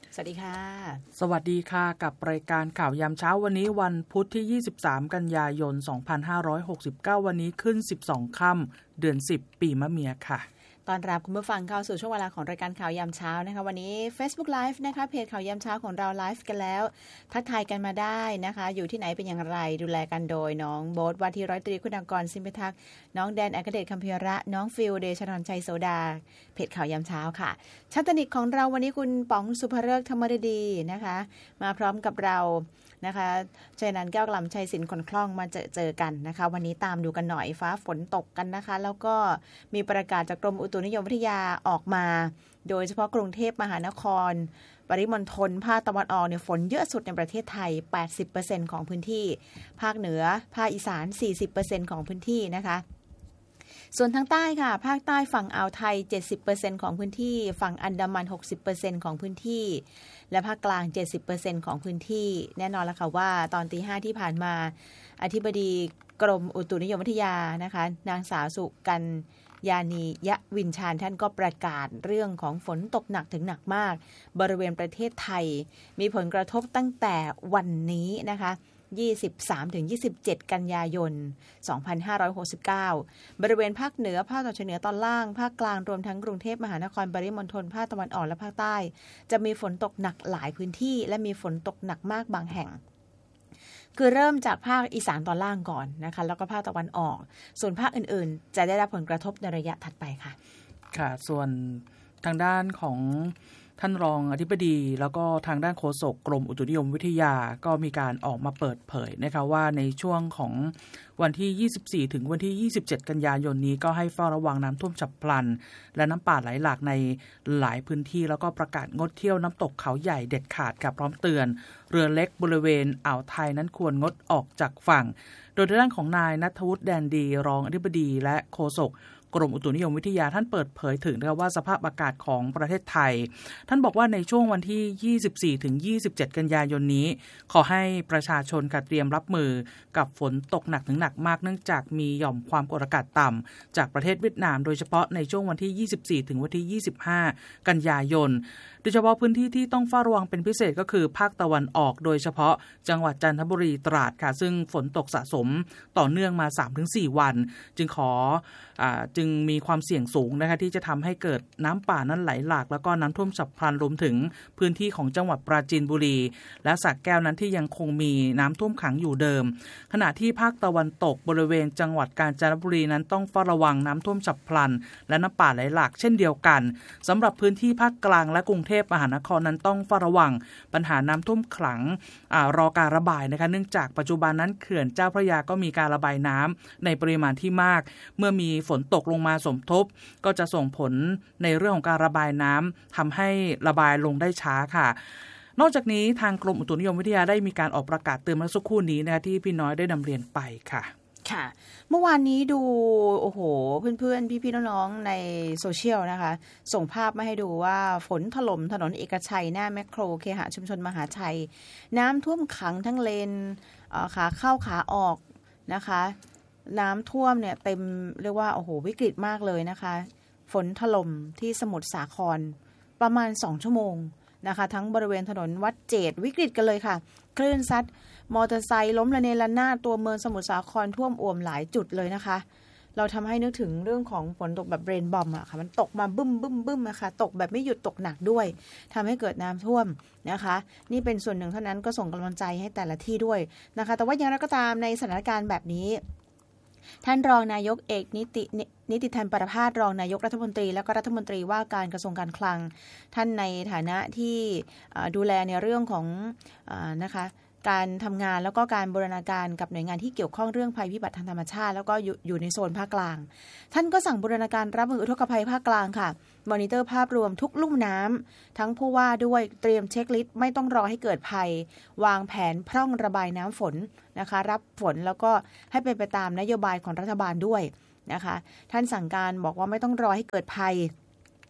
สวัสดีค่ะสวัสดีค่ะกับรายการข่าวยามเช้าวันนี้วันพุธที่23กันยายน2569วันนี้ขึ้น12ค่ำเดือน10ปีมะเมียค่ะตอนรับคุณผู้ฟังเข้าสู่ช่วงเวลาของรายการข่าวยามเช้านะคะวันนี้ Facebook Live นะคะเพจข่าวยามเช้าของเราไลฟ์กันแล้วทักทายกันมาได้นะคะอยู่ที่ไหนเป็นอย่างไรดูแลกันโดยน้องโบ๊ทว่าที่ร้อยตรีคุณากรสิมพิทักษ์น้องแดนอัครเดชคัมภิระน้องฟิลเดชธรชัยโสดาเพจข่าวยามเช้าค่ะชัตนิกของเราวันนี้คุณป๋องสุภฤกษ์ธรรมฤดีนะคะมาพร้อมกับเรานะคะชัยนันท์แก้วกล่ำชัยศิลป์คนคล่องมาเจอกันนะคะวันนี้ตามดูกันหน่อยฟ้าฝนตกกันนะคะแล้วก็มีประกาศจากกรมอุตุนิยมวิทยาออกมาโดยเฉพาะกรุงเทพมหานครปริมณฑลภาคตะวันออกเนี่ยฝนเยอะสุดในประเทศไทย 80% ของพื้นที่ภาคเหนือภาคอีสาน 40% ของพื้นที่นะคะส่วนทางใต้ค่ะภาคใต้ฝั่งอ่าวไทย 70% ของพื้นที่ฝั่งอันดามัน 60% ของพื้นที่และภาคกลาง 70% ของพื้นที่แน่นอนแล้วค่ะว่าตอนตี 5ที่ผ่านมาอธิบดีกรมอุตุนิยมวิทยานะคะนางสาวสุกันยานียะวินชาญท่านก็ประกาศเรื่องของฝนตกหนักถึงหนักมากบริเวณประเทศไทยมีผลกระทบตั้งแต่วันนี้นะคะ23-27 กันยายน 2569 บริเวณภาคเหนือภาคตะวันออกเฉียงเหนือตอนล่างภาคกลางรวมทั้งกรุงเทพมหานครปริมณฑลภาคตะวันออกและภาคใต้จะมีฝนตกหนักหลายพื้นที่และมีฝนตกหนักมากบางแห่งคือเริ่มจากภาคอีสานตอนล่างก่อนนะคะแล้วก็ภาคตะวันออกส่วนภาคอื่นๆจะได้รับผลกระทบในระยะถัดไปค่ะค่ะส่วนทางด้านของท่านรองอธิบดีแล้วก็ทางด้านโฆษกกรมอุตุนิยมวิทยาก็มีการออกมาเปิดเผยนะคะว่าในช่วงของวันที่24ถึงวันที่27กันยายนนี้ก็ให้เฝ้าระวังน้ำท่วมฉับพลันและน้ำป่าไหลหลากในหลายพื้นที่แล้วก็ประกาศงดเที่ยวน้ำตกเขาใหญ่เด็ดขาดกับพร้อมเตือนเรือเล็กบริเวณอ่าวไทยนั้นควรงดออกจากฝั่งโดยด้านของนายณัฐวุฒิแดนดีรองอธิบดีและโฆษกกรมอุตุนิยมวิทยาท่านเปิดเผยถึงว่าสภาพอากาศของประเทศไทยท่านบอกว่าในช่วงวันที่24ถึง27กันยายนนี้ขอให้ประชาชนเตรียมรับมือกับฝนตกหนักถึงหนักมากเนื่องจากมีหย่อมความกดอากาศต่ำจากประเทศเวียดนามโดยเฉพาะในช่วงวันที่24ถึงวันที่25กันยายนโดยเฉพาะพื้นที่ที่ต้องเฝ้าระวังเป็นพิเศษก็คือภาคตะวันออกโดยเฉพาะจังหวัดจันทบุรีตราดค่ะซึ่งฝนตกสะสมต่อเนื่องมา 3-4 วันจึงมีความเสี่ยงสูงนะคะที่จะทำให้เกิดน้ำป่านั้นไหลหลากแล้วก็น้ำท่วมฉับพลันรวมถึงพื้นที่ของจังหวัดปราจีนบุรีและสระแก้วนั้นที่ยังคงมีน้ำท่วมขังอยู่เดิมขณะที่ภาคตะวันตกบริเวณจังหวัดกาญจนบุรีนั้นต้องเฝ้าระวังน้ำท่วมฉับพลันและน้ำป่าไหลหลากเช่นเดียวกันสำหรับพื้นที่ภาคกลางและกรุงเทพมหานครนั้นต้องเฝ้าระวังปัญหาน้ำท่วมขังรอการระบายนะคะเนื่องจากปัจจุบันนั้นเขื่อนเจ้าพระยาก็มีการระบายน้ำในปริมาณที่มากเมื่อมีฝนตกลงมาสมทบก็จะส่งผลในเรื่องของการระบายน้ำทำให้ระบายลงได้ช้าค่ะนอกจากนี้ทางกรมอุตุนิยมวิทยาได้มีการออกประกาศเตือนเมื่อสักครู่นี้นะคะที่พี่น้อยได้นำเรียนไปค่ะค่ะเมื่อวานนี้ดูโอ้โหเพื่อนๆพี่ๆน้องๆในโซเชียลนะคะส่งภาพมาให้ดูว่าฝนถล่มถนนเอกชัยหน้าแมคโครเคหะชุมชนมหาชัยน้ำท่วมขังทั้งเลนขาเข้าขาออกนะคะน้ำท่วมเนี่ยเต็มเรียกว่าโอ้โหวิกฤตมากเลยนะคะฝนถล่มที่สมุทรสาครประมาณ2ชั่วโมงนะคะทั้งบริเวณถนนวัดเจดวิกฤตกันเลยค่ะคลื่นซัดมอเตอร์ไซค์ล้มระเนระนาดตัวเมืองสมุทรสาครท่วมอ่วมหลายจุดเลยนะคะเราทำให้นึกถึงเรื่องของฝนตกแบบเรนบอมอะค่ะมันตกมาบึ้มบึ้มบึ้มนะคะตกแบบไม่หยุดตกหนักด้วยทำให้เกิดน้ำท่วมนะคะนี่เป็นส่วนหนึ่งเท่านั้นก็ส่งกำลังใจให้แต่ละที่ด้วยนะคะแต่ว่าอย่างไรก็ตามในสถานการณ์แบบนี้ท่านรองนายกเอกนิติธรรมประภาสรองนายกรัฐมนตรีและก็รัฐมนตรีว่าการกระทรวงการคลังท่านในฐานะที่ดูแลในเรื่องของนะคะการทำงานแล้วก็การบูรณาการกับหน่วยงานที่เกี่ยวข้องเรื่องภัยพิบัติทางธรรมชาติแล้วก็อยู่ในโซนภาคกลางท่านก็สั่งบูรณาการรับมืออุทกภัยภาคกลางค่ะมอนิเตอร์ภาพรวมทุกลุ่มน้ำทั้งผู้ว่าด้วยเตรียมเช็คลิสต์ไม่ต้องรอให้เกิดภัยวางแผนพร่องระบายน้ำฝนนะคะรับฝนแล้วก็ให้เป็นไปตามนโยบายของรัฐบาลด้วยนะคะท่านสั่งการบอกว่าไม่ต้องรอให้เกิดภัย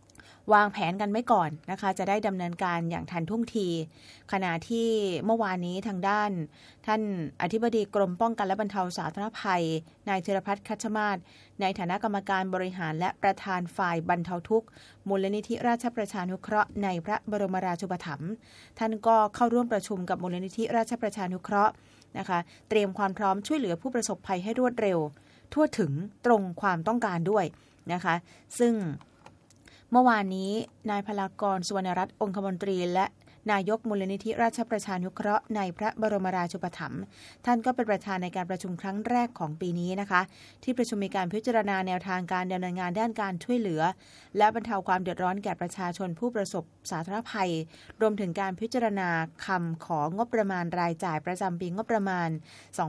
วางแผนกันไว้ก่อนนะคะจะได้ดำเนินการอย่างทันท่วงทีขณะที่เมื่อวานนี้ทางด้านท่านอธิบดีกรมป้องกันและบรรเทาสาธารณภัยนายธีรพัฒน์คัชมาศในฐานะกรรมการบริหารและประธานฝ่ายบรรเทาทุกข์มูลนิธิราชประชานุเคราะห์ในพระบรมราชูปถัมภ์ท่านก็เข้าร่วมประชุมกับมูลนิธิราชประชานุเคราะห์นะคะเตรียมความพร้อมช่วยเหลือผู้ประสบภัยให้รวดเร็วทั่วถึงตรงความต้องการด้วยนะคะซึ่งเมื่อวานนี้นายพลากร สุวรรณรัตน์องคมนตรีและนายกมูลนิธิราชประชานุเคราะห์ในพระบรมราชูปถัมภ์ท่านก็เป็นประธานในการประชุมครั้งแรกของปีนี้นะคะที่ประชุมมีการพิจารณาแนวทางการดำเนินงานด้านการช่วยเหลือและบรรเทาความเดือดร้อนแก่ประชาชนผู้ประสบสาธารณภัยรวมถึงการพิจารณาคำของงบประมาณรายจ่ายประจำปีงบประมาณ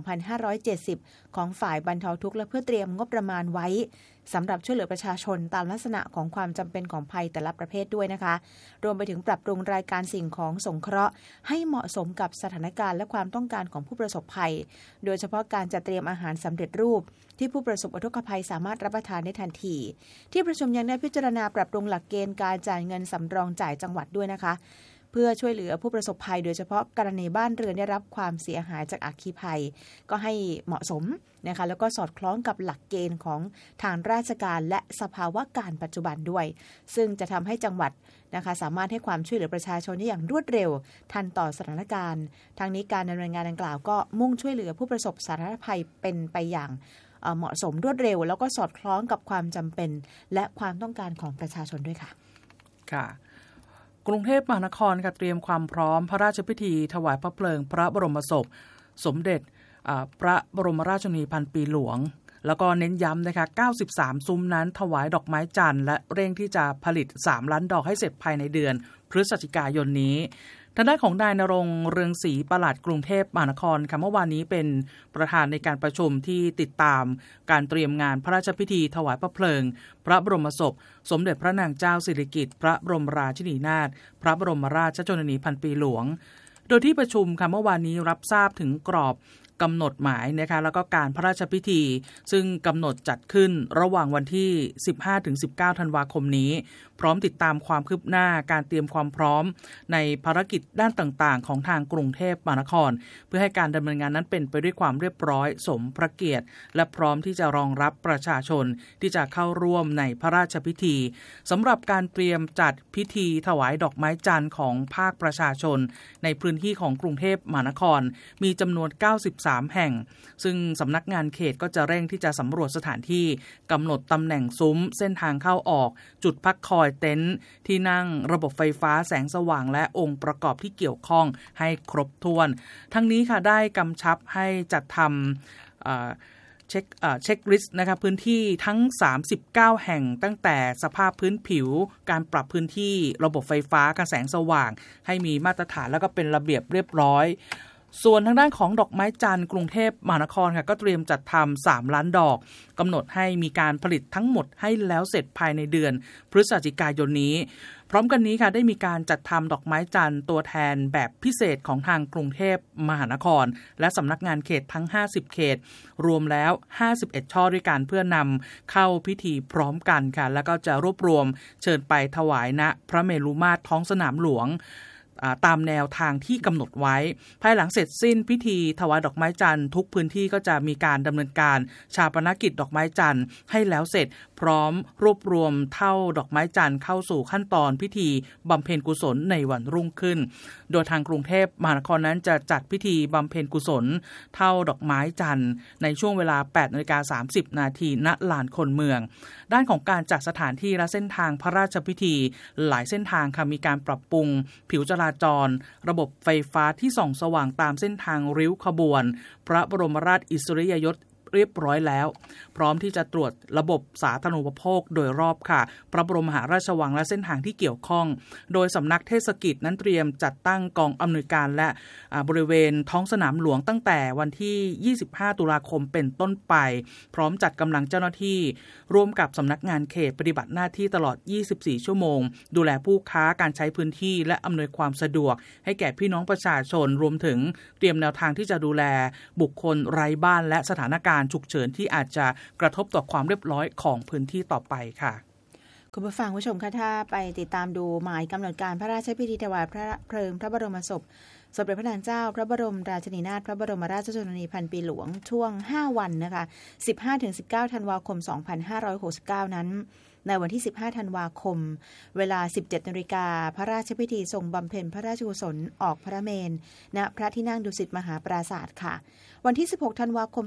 2570 ของฝ่ายบรรเทาทุกข์และเพื่อเตรียมงบประมาณไว้สำหรับช่วยเหลือประชาชนตามลักษณะของความจำเป็นของภัยแต่ละประเภทด้วยนะคะรวมไปถึงปรับปรุงรายการสิ่งของสงเคราะห์ให้เหมาะสมกับสถานการณ์และความต้องการของผู้ประสบภัยโดยเฉพาะการจัดเตรียมอาหารสำเร็จรูปที่ผู้ประสบอุทกภัยสามารถรับประทานได้ทันทีที่ประชุมยังได้พิจารณาปรับปรุงหลักเกณฑ์การจ่ายเงินสำรองจ่ายจังหวัดด้วยนะคะเพื่อช่วยเหลือผู้ประสบภัยโดยเฉพาะกรณีบ้านเรือนได้รับความเสียหายจากอัคคีภัยก็ให้เหมาะสมนะคะแล้วก็สอดคล้องกับหลักเกณฑ์ของทางราชการและสภาวะการปัจจุบันด้วยซึ่งจะทำให้จังหวัดนะคะสามารถให้ความช่วยเหลือประชาชนได้อย่างรวดเร็วทันต่อสถานการณ์ทางนี้การดำเนินงานดังกล่าวก็มุ่งช่วยเหลือผู้ประสบสาธารณภัยเป็นไปอย่างเหมาะสมรวดเร็วแล้วก็สอดคล้องกับความจำเป็นและความต้องการของประชาชนด้วยค่ะค่ะกรุงเทพมหานครค่ะเตรียมความพร้อมพระราชพิธีถวายพระเพลิงพระบรมศพสมเด็จพระบรมราชินีพันปีหลวงแล้วก็เน้นย้ำนะคะ93ซุ้มนั้นถวายดอกไม้จันทร์และเร่งที่จะผลิต3ล้านดอกให้เสร็จภายในเดือนพฤศจิกายนนี้ทางด้านของนายณรงค์เรืองศรีปลัดกรุงเทพมหานครค่ะเมื่อวานนี้เป็นประธานในการประชุมที่ติดตามการเตรียมงานพระราชพิธีถวายพระเพลิงพระบรมศพสมเด็จพระนางเจ้าสิริกิติ์พระบรมราชินีนาถพระบรมราชชนนีพันปีหลวงโดยที่ประชุมค่ะเมื่อวานนี้รับทราบถึงกรอบกำหนดหมายนะคะแล้วก็การพระราชพิธีซึ่งกำหนดจัดขึ้นระหว่างวันที่ 15-19 ธันวาคมนี้พร้อมติดตามความคืบหน้าการเตรียมความพร้อมในภารกิจด้านต่างๆของทางกรุงเทพมหานครเพื่อให้การดำเนินงานนั้นเป็นไปด้วยความเรียบร้อยสมพระเกียรติและพร้อมที่จะรองรับประชาชนที่จะเข้าร่วมในพระราชพิธีสำหรับการเตรียมจัดพิธีถวายดอกไม้จันทร์ของภาคประชาชนในพื้นที่ของกรุงเทพมหานครมีจำนวน93แห่งซึ่งสำนักงานเขตก็จะเร่งที่จะสำรวจสถานที่กำหนดตำแหน่งซุ้มเส้นทางเข้าออกจุดพักคอยเต็นท์ที่นั่งระบบไฟฟ้าแสงสว่างและองค์ประกอบที่เกี่ยวข้องให้ครบถ้วนทั้งนี้ค่ะได้กำชับให้จัดทำเช็คลิสต์นะคะพื้นที่ทั้ง39แห่งตั้งแต่สภาพพื้นผิวการปรับพื้นที่ระบบไฟฟ้าการแสงสว่างให้มีมาตรฐานแล้วก็เป็นระเบียบเรียบร้อยส่วนทางด้านของดอกไม้จันทร์กรุงเทพมหานครค่ะก็เตรียมจัดทำ3ล้านดอกกำหนดให้มีการผลิตทั้งหมดให้แล้วเสร็จภายในเดือนพฤศจิกายนนี้พร้อมกันนี้ค่ะได้มีการจัดทำดอกไม้จันทร์ตัวแทนแบบพิเศษของทางกรุงเทพมหานครและสำนักงานเขตทั้ง50เขตรวมแล้ว51ช่อด้วยกันเพื่อนำเข้าพิธีพร้อมกันค่ะแล้วก็จะรวบรวมเชิญไปถวายณพระเมรุมาตรท้องสนามหลวงตามแนวทางที่กำหนดไว้ภายหลังเสร็จสิ้นพิธีถวายดอกไม้จันทร์ทุกพื้นที่ก็จะมีการดำเนินการชาปนกิจดอกไม้จันทร์ให้แล้วเสร็จพร้อมรวบรวมเท่าดอกไม้จันทร์เข้าสู่ขั้นตอนพิธีบำเพ็ญกุศลในวันรุ่งขึ้นโดยทางกรุงเทพมหานครนั้นจะจัดพิธีบำเพ็ญกุศลเท่าดอกไม้จันทร์ในช่วงเวลา 8:30 นาทีณลานคนเมืองด้านของการจัดสถานที่และเส้นทางพระราชพิธีหลายเส้นทางค่ะมีการปรับปรุงผิวจราจรระบบไฟฟ้าที่ส่องสว่างตามเส้นทางริ้วขบวนพระบรมราชอิสริยยศเรียบร้อยแล้วพร้อมที่จะตรวจระบบสาธารณูปโภคโดยรอบค่ะพระบรมมหาราชวังและเส้นทางที่เกี่ยวข้องโดยสำนักเทศกิจนั้นเตรียมจัดตั้งกองอำนวยการและบริเวณท้องสนามหลวงตั้งแต่วันที่25ตุลาคมเป็นต้นไปพร้อมจัดกำลังเจ้าหน้าที่ร่วมกับสำนักงานเขตปฏิบัติหน้าที่ตลอด24ชั่วโมงดูแลผู้ค้าการใช้พื้นที่และอำนวยความสะดวกให้แก่พี่น้องประชาชนรวมถึงเตรียมแนวทางที่จะดูแลบุคคลไร้บ้านและสถานการณ์ฉุกเฉินที่อาจจะกระทบต่อความเรียบร้อยของพื้นที่ต่อไปค่ะคุณผู้ฟังผู้ชมคะถ้าไปติดตามดูหมายกำหนดการพระราชพิธีถวายพระเพลิงพระบรมศพสมเด็จพระนางเจ้าพระบรมราชินีนาถพระบรมราชชนนีพันปีหลวงช่วง5วันนะคะ 15-19 ธันวาคม 2569 นั้นในวันที่15ธันวาคมเวลา 17:00 น.พระราชพิธีทรงบำเพ็ญพระราชกุศลออกพระเมรุณพระที่นั่งดุสิตมหาปราสาทค่ะวันที่16ธันวาคม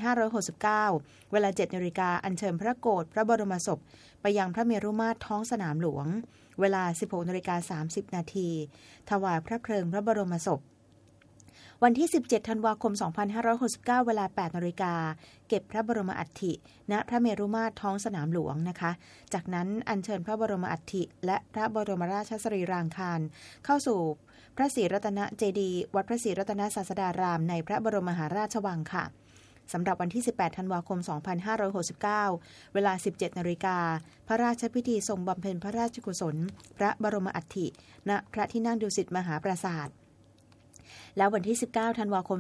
2569 เวลา 7:00 น.อัญเชิญพระโกฐพระบรมศพไปยังพระเมรุมาตรท้องสนามหลวงเวลา 16:30 น.ถวายพระเพลิงพระบรมศพวันที่17ธันวาคม 2569 เวลา 8:00 น.เก็บพระบรมอัฐิณพระเมรุมาตรท้องสนามหลวงนะคะจากนั้นอัญเชิญพระบรมอัฐิและพระบรมราชสรีรางคารเข้าสู่พระศรีรัตนเจดีย์วัดพระศรีรัตนศาสดารามในพระบรมมหาราชวังค่ะสำหรับวันที่18ธันวาคม 2569 เวลา 17:00 น.พระราชพิธีทรงบำเพ็ญพระราชกุศลพระบรมอัฐิณพระที่นั่งดุสิตมหาปราสาทแล้ววันที่19ธันวาคม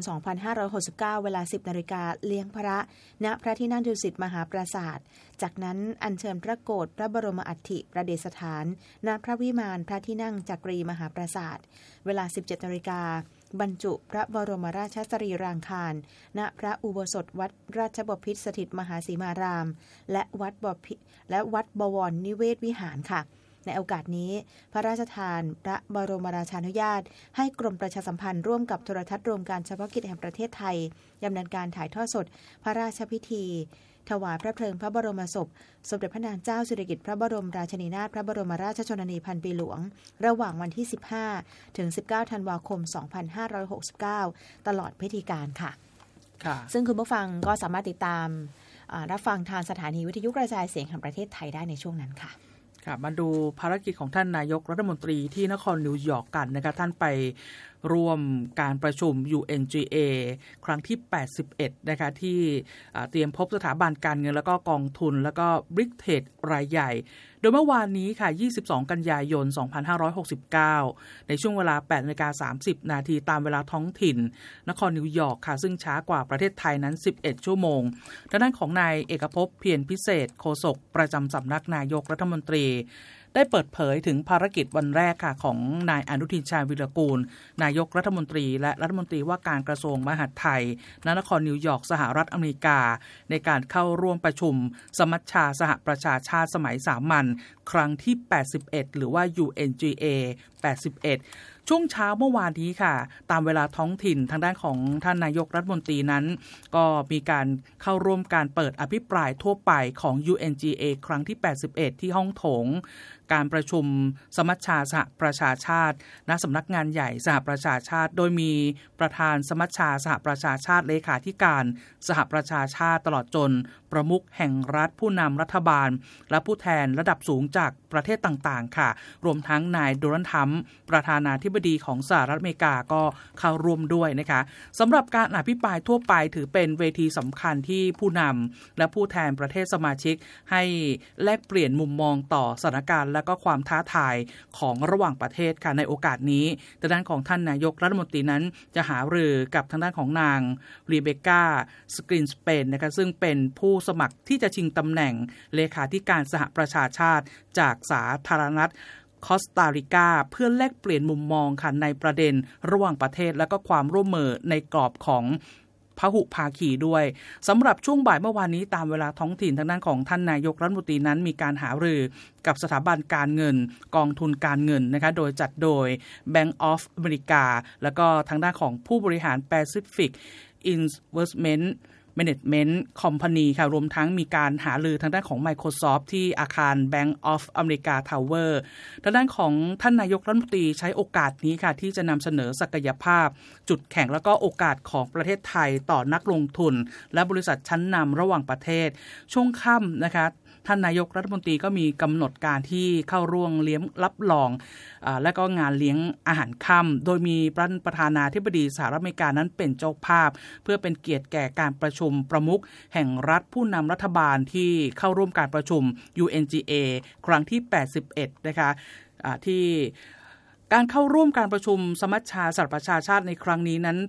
2569 เวลา 10:00 น.เลี้ยงพระณพระที่นั่งดุสิตมหาปราสาทจากนั้นอัญเชิญพระโกฐพระบรมอัฐิประดิษฐานณพระวิมานพระที่นั่งจักรีมหาปราสาทเวลา 17:00 น.บรรจุพระบรมราชสรีรางคารณพระอุโบสถวัดราชบพิตรสถิตมหาสีมารามและวัดบวรนิเวศวิหารค่ะในโอกาสนี้พระราชทานพระบรมราชานุญาตให้กรมประชาสัมพันธ์ร่วมกับโทรทัศน์รวมการเฉพาะกิจแห่งประเทศไทยดำเนินการถ่ายทอดสดพระราชพิธีถวายพระเพลิงพระบรมศพสมเด็จพระนางเจ้าสิริกิติ์พระบรมราชินีนาถพระบรมราชชนนีพันปีหลวงระหว่างวันที่15ถึง19ธันวาคม 2569 ตลอดพิธีการค่ะซึ่งคุณผู้ฟังก็สามารถติดตามรับฟังทางสถานีวิทยุกระจายเสียงแห่งประเทศไทยได้ในช่วงนั้นค่ะมาดูภารกิจของท่านนายกรัฐมนตรีที่นครนิวยอร์กกันนะคะท่านไปร่วมการประชุม UNGA ครั้งที่81นะคะที่เตรียมพบสถาบันการเงินแล้วก็กองทุนแล้วก็บริกเทรดรายใหญ่โดยเมื่อวานนี้ค่ะ22กันยายน2569ในช่วงเวลา 8:30 น.ตามเวลาท้องถิ่นนครนิวยอร์กค่ะซึ่งช้ากว่าประเทศไทยนั้น11ชั่วโมงด้านของนายเอกภพเพียรพิเศษโฆษกประจำสำนักนายกรัฐมนตรีได้เปิดเผยถึงภารกิจวันแรกค่ะของนายอนุทินชาญวิรากูลนายกรัฐมนตรีและรัฐมนตรีว่าการกระทรวงมหาดไทยณนครนิวยอร์กสหรัฐอเมริกาในการเข้าร่วมประชุมสมัชชาสหประชาชาติสมัยสามัญครั้งที่81หรือว่า UNGA 81ช่วงเช้าเมื่อวานนี้ค่ะตามเวลาท้องถิ่นทางด้านของท่านนายกรัฐมนตรีนั้นก็มีการเข้าร่วมการเปิดอภิปรายทั่วไปของ UNGA ครั้งที่81ที่ห้องโถงการประชุมสมัชชาสหประชาชาติณสำนักงานใหญ่สหประชาชาติโดยมีประธานสมัชชาสหประชาชาติเลขาธิการสหประชาชาติตลอดจนประมุขแห่งรัฐผู้นำรัฐบาลและผู้แทนระดับสูงจากประเทศต่างๆค่ะรวมทั้งนายโดนัลด์ทรัมป์ประธานาธิบดีของสหรัฐอเมริกาก็เข้าร่วมด้วยนะคะสำหรับการอภิปรายทั่วไปถือเป็นเวทีสำคัญที่ผู้นำและผู้แทนประเทศสมาชิกให้แลกเปลี่ยนมุมมองต่อสถานการณ์และก็ความท้าทายของระหว่างประเทศค่ะในโอกาสนี้ทางด้านของท่านนายกรัฐมนตรีนั้นจะหารือกับทางด้านของนางรีเบคก้าสกรีนสเปนนะคะซึ่งเป็นผู้สมัครที่จะชิงตำแหน่งเลขาธิการสหประชาชาติจากสาธารณรัฐคอสตาริกาเพื่อแลกเปลี่ยนมุมมองค่ะในประเด็นระหว่างประเทศและก็ความร่วมมือในกรอบของพหุภาคีด้วยสำหรับช่วงบ่ายเมื่อวานนี้ตามเวลาท้องถิ่นทางด้านของท่านนายกรัฐมนตรีนั้นมีการหารือกับสถาบันการเงินกองทุนการเงินนะคะโดยจัดโดย Bank of America แล้วก็ทางด้านของผู้บริหาร Pacific Investment Management Company ค่ะรวมทั้งมีการหารือทางด้านของ Microsoft ที่อาคาร Bank of America Tower ทางด้านของท่านนายกรัฐมนตรีใช้โอกาสนี้ค่ะที่จะนำเสนอศักยภาพจุดแข็งแล้วก็โอกาสของประเทศไทยต่อนักลงทุนและบริษัทชั้นนำระหว่างประเทศช่วงค่ำนะคะท่านนายกรัฐมนตรีก็มีกำหนดการที่เข้าร่วมเลี้ยงรับรองและก็งานเลี้ยงอาหารค่ำโดยมีประธานาธิบดีสหรัฐอเมริกานั้นเป็นเจ้าภาพเพื่อเป็นเกียรติแก่การประชุมประมุขแห่งรัฐผู้นำรัฐบาลที่เข้าร่วมการประชุม UNGA ครั้งที่81นะคะที่การเข้าร่วมการประชุมสมัชชาสหประชาชาติในครั้งนี้นั้น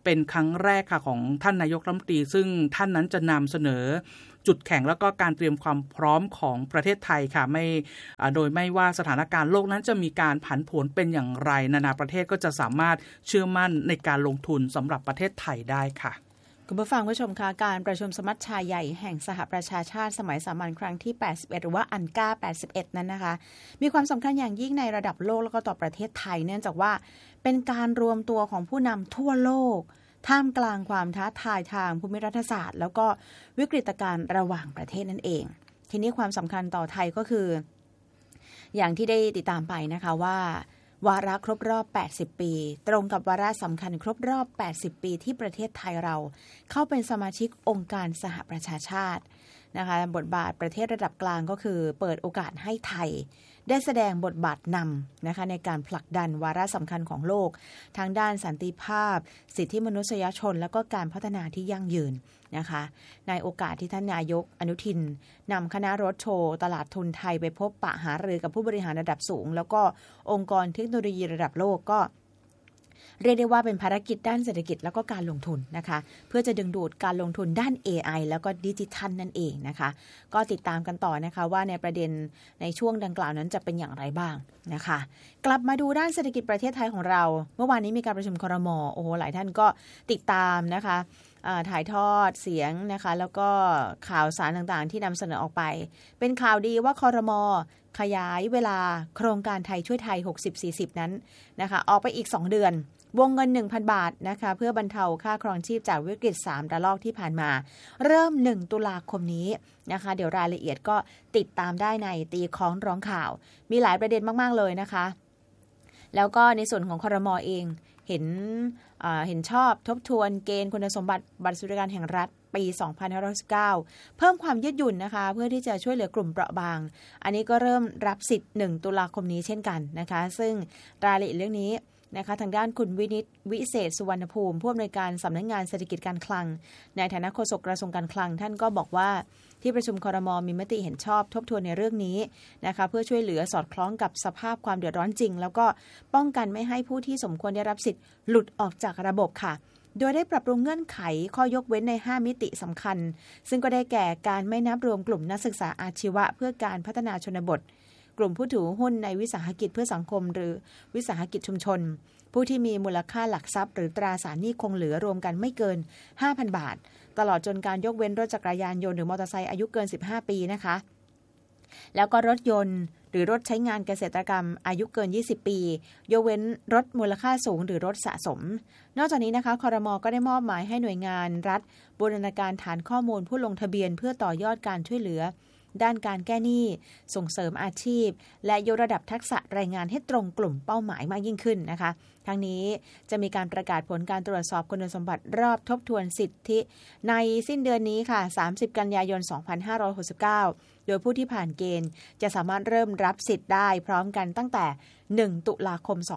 เป็นครั้งแรกค่ะของท่านนายกรัฐมนตรีซึ่งท่านนั้นจะนำเสนอจุดแข็งแล้วก็การเตรียมความพร้อมของประเทศไทยค่ะโดยไม่ว่าสถานการณ์โลกนั้นจะมีการผันผวนเป็นอย่างไรนานาประเทศก็จะสามารถเชื่อมั่นในการลงทุนสำหรับประเทศไทยได้ค่ะคุณผู้ฟังผู้ชมคะการประชุมสมัชชาใหญ่แห่งสหประชาชาติสมัยสามัญครั้งที่81หรือว่าอันก้า81นั้นนะคะมีความสำคัญอย่างยิ่งในระดับโลกแล้วก็ต่อประเทศไทยเนื่องจากว่าเป็นการรวมตัวของผู้นำทั่วโลกท่ามกลางความท้าทายทางภูมิรัฐศาสตร์แล้วก็วิกฤตการณ์ระหว่างประเทศนั่นเองทีนี้ความสำคัญต่อไทยก็คืออย่างที่ได้ติดตามไปนะคะว่าวาระครบรอบ80ปีตรงกับวาระสำคัญครบรอบ80ปีที่ประเทศไทยเราเข้าเป็นสมาชิกองค์การสหประชาชาตินะคะบทบาทประเทศระดับกลางก็คือเปิดโอกาสให้ไทยได้แสดงบทบาทนำนะคะในการผลักดันวาระสำคัญของโลกทางด้านสันติภาพสิทธิมนุษยชนและก็การพัฒนาที่ยั่งยืนนะคะในโอกาสที่ท่านนายกอนุทินนำคณะรถโชว์ตลาดทุนไทยไปพบปะหารือกับผู้บริหารระดับสูงแล้วก็องค์กรเทคโนโลยีระดับโลกก็เรียกได้ว่าเป็นภารกิจด้านเศรษฐกิจแล้วก็การลงทุนนะคะเพื่อจะดึงดูดการลงทุนด้าน AI แล้วก็ดิจิทัลนั่นเองนะคะก็ติดตามกันต่อนะคะว่าในประเด็นในช่วงดังกล่าวนั้นจะเป็นอย่างไรบ้างนะคะกลับมาดูด้านเศรษฐกิจประเทศไทยของเราเมื่อวานนี้มีการประชุมครม.โอ้โหหลายท่านก็ติดตามนะคะถ่ายทอดเสียงนะคะแล้วก็ข่าวสารต่างๆที่นำเสนอออกไปเป็นข่าวดีว่าครม.ขยายเวลาโครงการไทยช่วยไทย 60-40 นั้นนะคะออกไปอีก2 เดือนวงเงิน 1,000 บาทนะคะเพื่อบรรเทาค่าครองชีพจากวิกฤต3ระลอกที่ผ่านมาเริ่ม1ตุลาคมนี้นะคะเดี๋ยวรายละเอียดก็ติดตามได้ในตีค้องร้องข่าวมีหลายประเด็นมากๆเลยนะคะแล้วก็ในส่วนของครม.เองเห็นชอบทบทวนเกณฑ์คุณสมบัติบัตรสวัสดิการแห่งรัฐปี 2519 เพิ่มความยืดหยุ่นนะคะเพื่อที่จะช่วยเหลือกลุ่มเปราะบางอันนี้ก็เริ่มรับสิทธิ์1ตุลาคมนี้เช่นกันนะคะซึ่งรายละเอียดเรื่องนี้นะคะทางด้านคุณวินิตวิเศษสุวรรณภูมิผู้อำนวยการสำนักงานเศรษฐกิจการคลังในฐานะโฆษกกระทรวงการคลังท่านก็บอกว่าที่ประชุมครม.มีมติเห็นชอบทบทวนในเรื่องนี้นะคะเพื่อช่วยเหลือสอดคล้องกับสภาพความเดือดร้อนจริงแล้วก็ป้องกันไม่ให้ผู้ที่สมควรได้รับสิทธิ์หลุดออกจากระบบค่ะโดยได้ปรับปรุงเงื่อนไขข้อยกเว้นใน5มิติสำคัญซึ่งก็ได้แก่การไม่นับรวมกลุ่มนักศึกษาอาชีวะเพื่อการพัฒนาชนบทกลุ่มผู้ถือหุ้นในวิสาหกิจเพื่อสังคมหรือวิสาหกิจชุมชนผู้ที่มีมูลค่าหลักทรัพย์หรือตราสารหนี้คงเหลือรวมกันไม่เกิน 5,000 บาทตลอดจนการยกเว้นรถจักรยานยนต์หรือมอเตอร์ไซค์อายุเกิน15ปีนะคะแล้วก็รถยนต์หรือรถใช้งานเกษตรกรรมอายุเกิน20ปียกเว้นรถมูลค่าสูงหรือรถสะสมนอกจากนี้นะคะครม.ก็ได้มอบหมายให้หน่วยงานรัฐบูรณาการฐานข้อมูลผู้ลงทะเบียนเพื่อต่อยอดการช่วยเหลือด้านการแก้หนี้ส่งเสริมอาชีพและยกระดับทักษะแรงงานให้ตรงกลุ่มเป้าหมายมากยิ่งขึ้นนะคะทั้งนี้จะมีการประกาศผลการตรวจสอบคุณสมบัติรอบทบทวนสิทธิในสิ้นเดือนนี้ค่ะ30กันยายน2569โดยผู้ที่ผ่านเกณฑ์จะสามารถเริ่มรับสิทธิ์ได้พร้อมกันตั้งแต่1ตุลาคม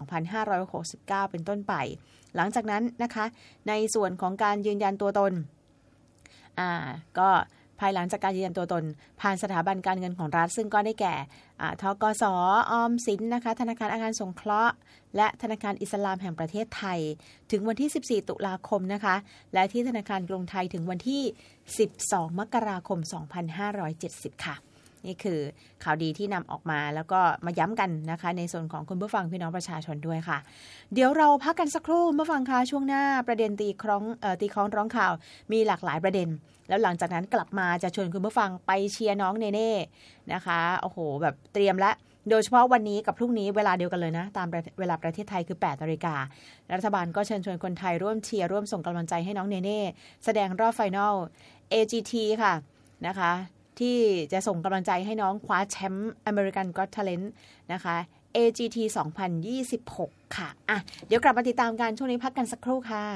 2569เป็นต้นไปหลังจากนั้นนะคะในส่วนของการยืนยันตัวตนก็ภายหลังจากการยืนยันตัวตนผ่านสถาบันการเงินของรัฐซึ่งก็ได้แก่ธกส.ออมสินนะคะธนาคารอาคารสงเคราะห์และธนาคารอิสลามแห่งประเทศไทยถึงวันที่14ตุลาคมนะคะและที่ธนาคารกรุงไทยถึงวันที่12มกราคม2570ค่ะนี่คือข่าวดีที่นำออกมาแล้วก็มาย้ำกันนะคะในส่วนของคุณผู้ฟังพี่น้องประชาชนด้วยค่ะเดี๋ยวเราพักกันสักครู่ผู้ฟังคะช่วงหน้าประเด็นตีคล้องร้องข่าวมีหลากหลายประเด็นแล้วหลังจากนั้นกลับมาจะชวนคุณผู้ฟังไปเชียร์น้องเนเน่นะคะโอ้โหแบบเตรียมและโดยเฉพาะวันนี้กับพรุ่งนี้เวลาเดียวกันเลยนะตามเวลาประเทศไทยคือ 8:00 น.รัฐบาลก็เชิญชวนคนไทยร่วมเชียร์ร่วมส่งกำลังใจให้น้องเนเน่แสดงรอบไฟนอล AGT ค่ะนะคะที่จะส่งกำลังใจให้น้องคว้าแชมป์ American Got Talent นะคะ AGT 2026 ค่ะเดี๋ยวกลับมาติดตามกันช่วงนี้พักกันสักครู่ค่ะ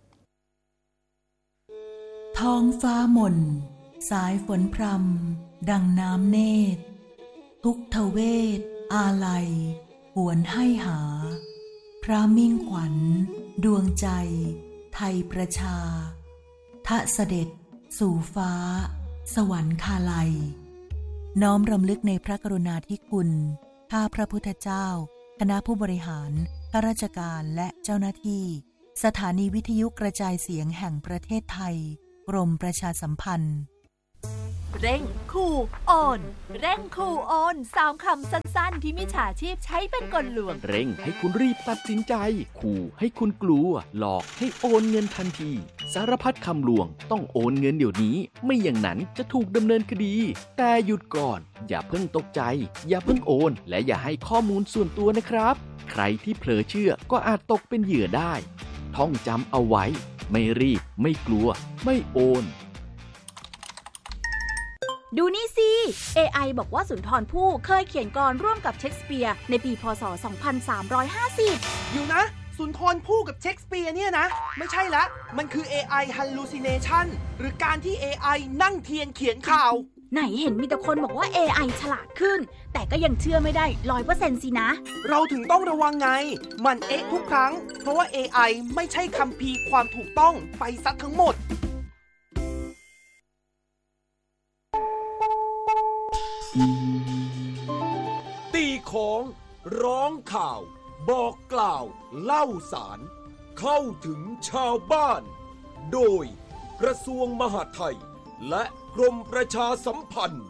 ท้องฟ้าหม่นสายฝนพรำดังน้ำเนตรทุกทเวทอาลัยหวนให้หาพระมิ่งขวัญดวงใจไทยประชาทะเสด็จสู่ฟ้าสวรรคาลัยน้อมรำลึกในพระกรุณาธิคุณข้าพระพุทธเจ้าคณะผู้บริหารข้าราชการและเจ้าหน้าที่สถานีวิทยุกระจายเสียงแห่งประเทศไทยกรมประชาสัมพันธ์เร่งขู่โอนเร่งขู่โอน3 คำสั้นๆที่มิจฉาชีพใช้เป็นกลลวงเร่งให้คุณรีบตัดสินใจขู่ให้คุณกลัวหลอกให้โอนเงินทันทีสารพัดคำลวงต้องโอนเงินเดี๋ยวนี้ไม่อย่างนั้นจะถูกดำเนินคดีแต่หยุดก่อนอย่าเพิ่งตกใจอย่าเพิ่งโอนและอย่าให้ข้อมูลส่วนตัวนะครับใครที่เผลอเชื่อก็อาจตกเป็นเหยื่อได้ท่องจำเอาไว้ไม่รีบไม่กลัวไม่โอนดูนี่สิ AI บอกว่าสุนทรภู่เคยเขียนกลร่วมกับเชคสเปียร์ในปีพ.ศ. 2350 อยู่นะสุนทรภู่กับเชคสเปียร์เนี่ยนะไม่ใช่ละมันคือ AI hallucination หรือการที่ AI นั่งเทียนเขียนข่าวไหนเห็นมีแต่คนบอกว่า AI ฉลาดขึ้นแต่ก็ยังเชื่อไม่ได้ 100% สินะเราถึงต้องระวังไงมันทุกครั้งเพราะว่า AI ไม่ใช่คัมภีร์ความถูกต้องไปซะทั้งหมดตีของร้องข่าวบอกกล่าวเล่าสารเข้าถึงชาวบ้านโดยกระทรวงมหาดไทยและกรมประชาสัมพันธ์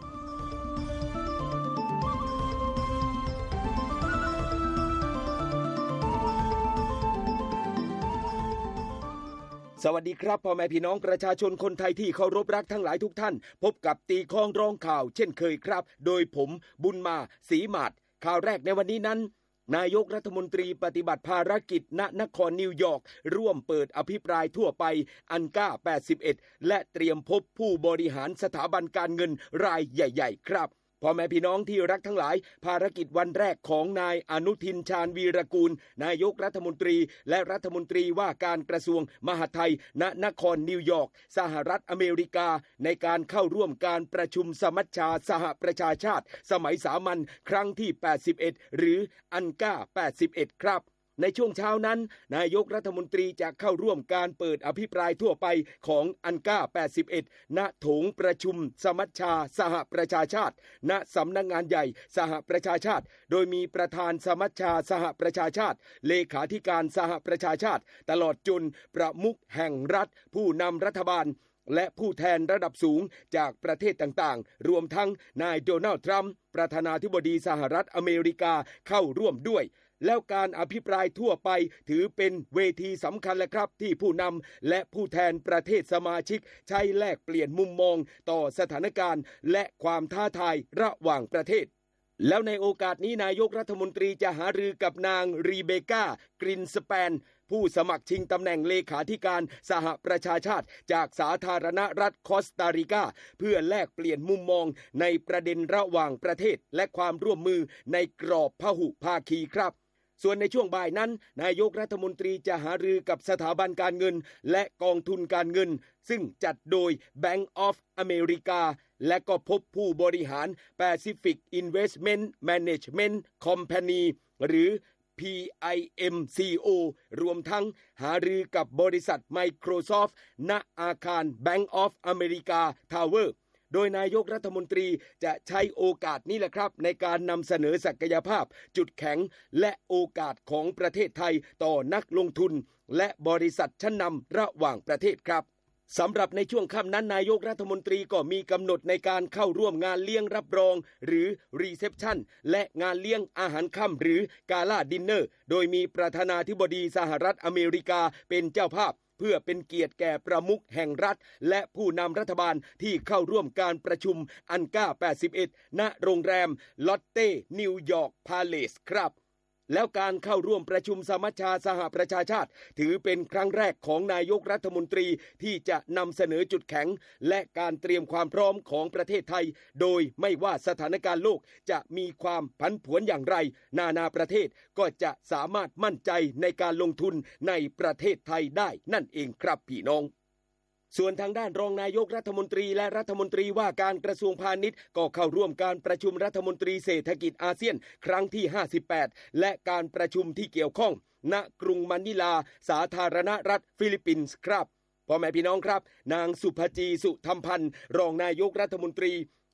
สวัสดีครับพ่อแม่พี่น้องประชาชนคนไทยที่เคารพรักทั้งหลายทุกท่านพบกับตีคองร้องข่าวเช่นเคยครับโดยผมบุญมาศรีหมาดข่าวแรกในวันนี้นั้นนายกรัฐมนตรีปฏิบัติภารกิจณนครนิวยอร์กร่วมเปิดอภิปรายทั่วไปอันก้า81และเตรียมพบผู้บริหารสถาบันการเงินรายใหญ่ๆครับพ่อแม่พี่น้องที่รักทั้งหลายภารกิจวันแรกของนายอนุทินชาญวีรกูลนายกรัฐมนตรีและรัฐมนตรีว่าการกระทรวงมหาดไทยณนครนิวยอร์กสหรัฐอเมริกาในการเข้าร่วมการประชุมสมัชชาสหประชาชาติสมัยสามัญครั้งที่81หรืออันก้า81ครับในช่วงเช้านั้นนายกรัฐมนตรีจะเข้าร่วมการเปิดอภิปรายทั่วไปของอันก้า81ณโถงประชุมสมัชชาสหประชาชาติณสำนักงานใหญ่สหประชาชาติโดยมีประธานสมัชชาสหประชาชาติเลขาธิการสหประชาชาติตลอดจนประมุขแห่งรัฐผู้นำรัฐบาลและผู้แทนระดับสูงจากประเทศต่างๆรวมทั้งนายโดนัลด์ทรัมป์ประธานาธิบดีสหรัฐอเมริกาเข้าร่วมด้วยแล้วการอภิปรายทั่วไปถือเป็นเวทีสำคัญและครับที่ผู้นำและผู้แทนประเทศสมาชิกใช้แลกเปลี่ยนมุมมองต่อสถานการณ์และความท้าทายระหว่างประเทศแล้วในโอกาสนี้นายกรัฐมนตรีจะหารือกับนางรีเบก้ากรินสแปนผู้สมัครชิงตำแหน่งเลขาธิการสหประชาชาติจากสาธารณรัฐคอสตาริกาเพื่อแลกเปลี่ยนมุมมองในประเด็นระหว่างประเทศและความร่วมมือในกรอบพหุภาคีครับส่วนในช่วงบ่ายนั้นนายกรัฐมนตรีจะหารือกับสถาบันการเงินและกองทุนการเงินซึ่งจัดโดย Bank of America และก็พบผู้บริหาร Pacific Investment Management Company หรือ PIMCO รวมทั้งหารือกับบริษัท Microsoft ณอาคาร Bank of America Towerโดยนายกรัฐมนตรีจะใช้โอกาสนี้แหละครับในการนำเสนอศักยภาพจุดแข็งและโอกาสของประเทศไทยต่อนักลงทุนและบริษัทชั้นนำระหว่างประเทศครับสำหรับในช่วงค่ำนั้นนายกรัฐมนตรีก็มีกำหนดในการเข้าร่วมงานเลี้ยงรับรองหรือรีเซพชันและงานเลี้ยงอาหารค่ำหรือกาล่าดินเนอร์โดยมีประธานาธิบดีสหรัฐอเมริกาเป็นเจ้าภาพเพื่อเป็นเกียรติแก่ประมุขแห่งรัฐและผู้นำรัฐบาลที่เข้าร่วมการประชุมอันก้า81ณโรงแรมลอตเต้นิวยอร์กพาเลสครับแล้วการเข้าร่วมประชุมสมัชชาสหประชาชาติถือเป็นครั้งแรกของนายกรัฐมนตรีที่จะนำเสนอจุดแข็งและการเตรียมความพร้อมของประเทศไทยโดยไม่ว่าสถานการณ์โลกจะมีความผันผวนอย่างไรนานาประเทศก็จะสามารถมั่นใจในการลงทุนในประเทศไทยได้นั่นเองครับพี่น้องส่วนทางด้านรองนายกรัฐมนตรีและรัฐมนตรีว่าการกระทรวงพาณิชย์ก็เข้าร่วมการประชุมรัฐมนตรีเศรษฐกิจอาเซียนครั้งที่58และการประชุมที่เกี่ยวข้องณกรุงมะนิลาสาธารณรัฐฟิลิปปินส์ครับพ่อแม่พี่น้องครับนางสุภจีสุธรรมพันธ์รองนายกรัฐมนตรี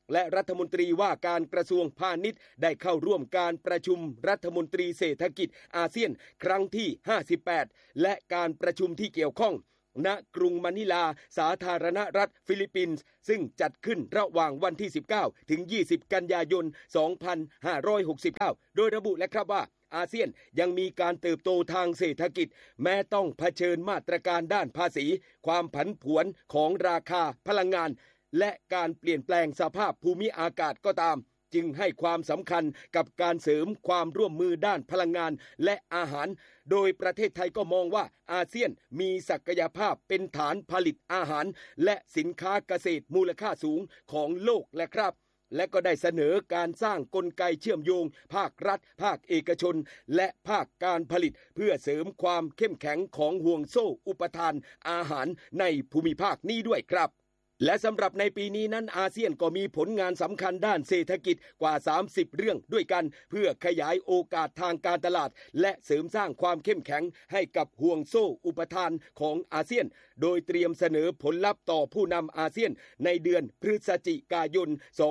และรัฐมนตรีว่าการกระทรวงพาณิชย์ได้เข้าร่วมการประชุมรัฐมนตรีเศรษฐกิจอาเซียนครั้งที่58และการประชุมที่เกี่ยวข้องณกรุงมะนิลาสาธารณรัฐฟิลิปปินส์ซึ่งจัดขึ้นระหว่างวันที่19ถึง20กันยายน2569โดยระบุและครับว่าอาเซียนยังมีการเติบโตทางเศรษฐกิจแม้ต้องเผชิญมาตรการด้านภาษีความผันผวนของราคาพลังงานและการเปลี่ยนแปลงสภาพภูมิอากาศก็ตามจึงให้ความสำคัญกับการเสริมความร่วมมือด้านพลังงานและอาหารโดยประเทศไทยก็มองว่าอาเซียนมีศักยภาพเป็นฐานผลิตอาหารและสินค้าเกษตรมูลค่าสูงของโลกและครับและก็ได้เสนอการสร้างกลไกเชื่อมโยงภาครัฐภาคเอกชนและภาคการผลิตเพื่อเสริมความเข้มแข็งของห่วงโซ่อุปทานอาหารในภูมิภาคนี้ด้วยครับและสำหรับในปีนี้นั้นอาเซียนก็มีผลงานสำคัญด้านเศรษฐกิจกว่า30เรื่องด้วยกันเพื่อขยายโอกาสทางการตลาดและเสริมสร้างความเข้มแข็งให้กับห่วงโซ่อุปทานของอาเซียนโดยเตรียมเสนอผลลัพธ์ต่อผู้นำอาเซียนในเดือนพฤศจิกายน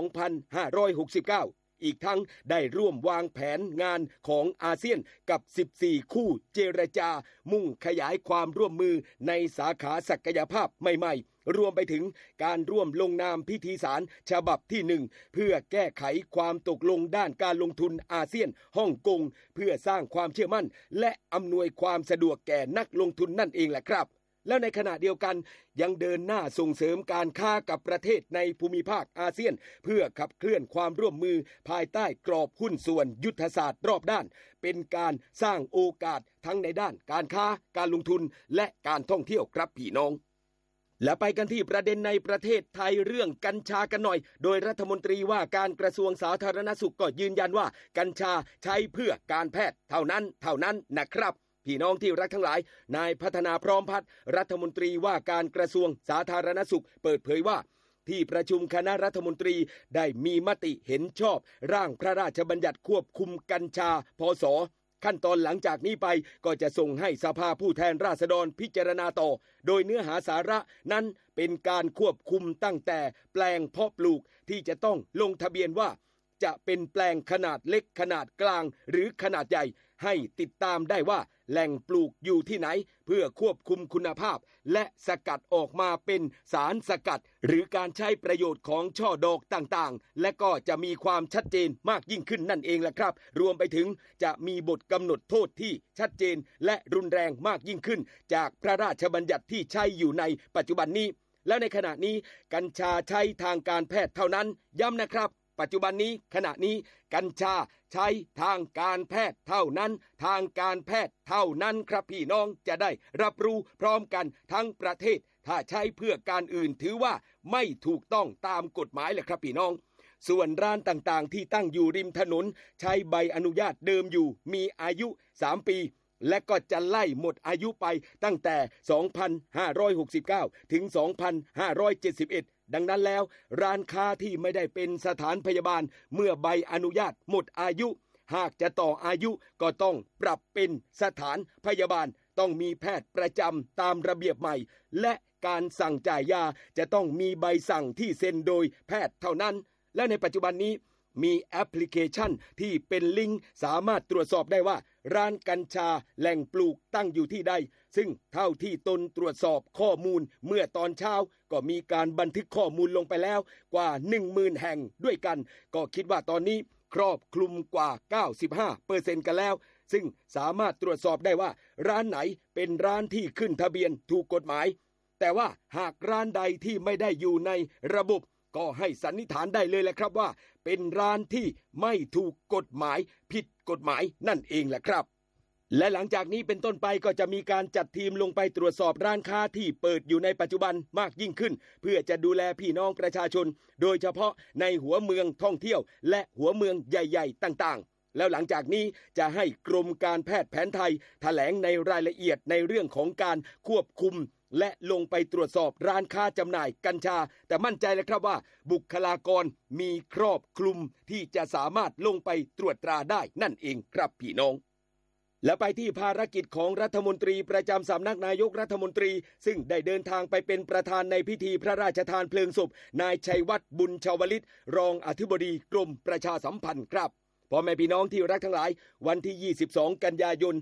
2569อีกทั้งได้ร่วมวางแผนงานของอาเซียนกับ14คู่เจรจามุ่งขยายความร่วมมือในสาขาศักยภาพใหม่ๆรวมไปถึงการร่วมลงนามพิธีสารฉบับที่1เพื่อแก้ไขความตกลงด้านการลงทุนอาเซียนฮ่องกงเพื่อสร้างความเชื่อมั่นและอำนวยความสะดวกแก่นักลงทุนนั่นเองแหละครับแล้วในขณะเดียวกันยังเดินหน้าส่งเสริมการค้ากับประเทศในภูมิภาคอาเซียนเพื่อขับเคลื่อนความร่วมมือภายใต้กรอบหุ้นส่วนยุทธศาสตร์รอบด้านเป็นการสร้างโอกาสทั้งในด้านการค้าการลงทุนและการท่องเที่ยวครับพี่น้องและไปกันที่ประเด็นในประเทศไทยเรื่องกัญชากันหน่อยโดยรัฐมนตรีว่าการกระทรวงสาธารณสุขก็ยืนยันว่ากัญชาใช้เพื่อการแพทย์เท่านั้นนะครับพี่น้องที่รักทั้งหลายนายพัฒนาพร้อมพัฒน์รัฐมนตรีว่าการกระทรวงสาธารณสุขเปิดเผยว่าที่ประชุมคณะรัฐมนตรีได้มีมติเห็นชอบร่างพระราชบัญญัติควบคุมกัญชาพ.ศ.ขั้นตอนหลังจากนี้ไปก็จะส่งให้สภาผู้แทนราษฎรพิจารณาต่อโดยเนื้อหาสาระนั้นเป็นการควบคุมตั้งแต่แปลงเพาะปลูกที่จะต้องลงทะเบียนว่าจะเป็นแปลงขนาดเล็กขนาดกลางหรือขนาดใหญ่ให้ติดตามได้ว่าแหล่งปลูกอยู่ที่ไหนเพื่อควบคุมคุณภาพและสกัดออกมาเป็นสารสกัดหรือการใช้ประโยชน์ของช่อดอกต่างๆและก็จะมีความชัดเจนมากยิ่งขึ้นนั่นเองแหละครับรวมไปถึงจะมีบทกำหนดโทษที่ชัดเจนและรุนแรงมากยิ่งขึ้นจากพระราชบัญญัติที่ใช้อยู่ในปัจจุบันนี้แล้วในขณะนี้กัญชาใช้ทางการแพทย์เท่านั้นย้ำนะครับปัจจุบันนี้ขณะนี้กัญชาใช้ทางการแพทย์เท่านั้นทางการแพทย์เท่านั้นครับพี่น้องจะได้รับรู้พร้อมกันทั้งประเทศถ้าใช้เพื่อการอื่นถือว่าไม่ถูกต้องตามกฎหมายเลยครับพี่น้องส่วนร้านต่างๆที่ตั้งอยู่ริมถนนใช้ใบอนุญาตเดิมอยู่มีอายุ3ปีและก็จะไล่หมดอายุไปตั้งแต่2569ถึง2571ดังนั้นแล้วร้านค้าที่ไม่ได้เป็นสถานพยาบาลเมื่อใบอนุญาตหมดอายุหากจะต่ออายุก็ต้องปรับเป็นสถานพยาบาลต้องมีแพทย์ประจำตามระเบียบใหม่และการสั่งจ่ายยาจะต้องมีใบสั่งที่เซ็นโดยแพทย์เท่านั้นและในปัจจุบันนี้มีแอปพลิเคชันที่เป็นลิงก์สามารถตรวจสอบได้ว่าร้านกัญชาแหล่งปลูกตั้งอยู่ที่ใดซึ่งเท่าที่ตนตรวจสอบข้อมูลเมื่อตอนเช้าก็มีการบันทึกข้อมูลลงไปแล้วกว่า 10,000 แห่งด้วยกันก็คิดว่าตอนนี้ครอบคลุมกว่า 95% กันแล้วซึ่งสามารถตรวจสอบได้ว่าร้านไหนเป็นร้านที่ขึ้นทะเบียนถูกกฎหมายแต่ว่าหากร้านใดที่ไม่ได้อยู่ในระบบก็ให้สันนิษฐานได้เลยแหละครับว่าเป็นร้านที่ไม่ถูกกฎหมายผิดกฎหมายนั่นเองแหละครับและหลังจากนี้เป็นต้นไปก็จะมีการจัดทีมลงไปตรวจสอบร้านค้าที่เปิดอยู่ในปัจจุบันมากยิ่งขึ้นเพื่อจะดูแลพี่น้องประชาชนโดยเฉพาะในหัวเมืองท่องเที่ยวและหัวเมืองใหญ่ๆต่างๆแล้วหลังจากนี้จะให้กรมการแพทย์แผนไทยแถลงในรายละเอียดในเรื่องของการควบคุมและลงไปตรวจสอบร้านค้าจำหน่ายกัญชาแต่มั่นใจเลยครับว่าบุคลากรมีครอบคลุมที่จะสามารถลงไปตรวจตราได้นั่นเองครับพี่น้องและไปที่ภารกิจของรัฐมนตรีประจำสำนักนายกรัฐมนตรีซึ่งได้เดินทางไปเป็นประธานในพิธีพระราชทานเพลิงศพนายชัยวัฒน์บุญชวลิตรองอธิบดีกรมประชาสัมพันธ์ครับพ่อแม่พี่น้องที่รักทั้งหลายวันที่22กันยายน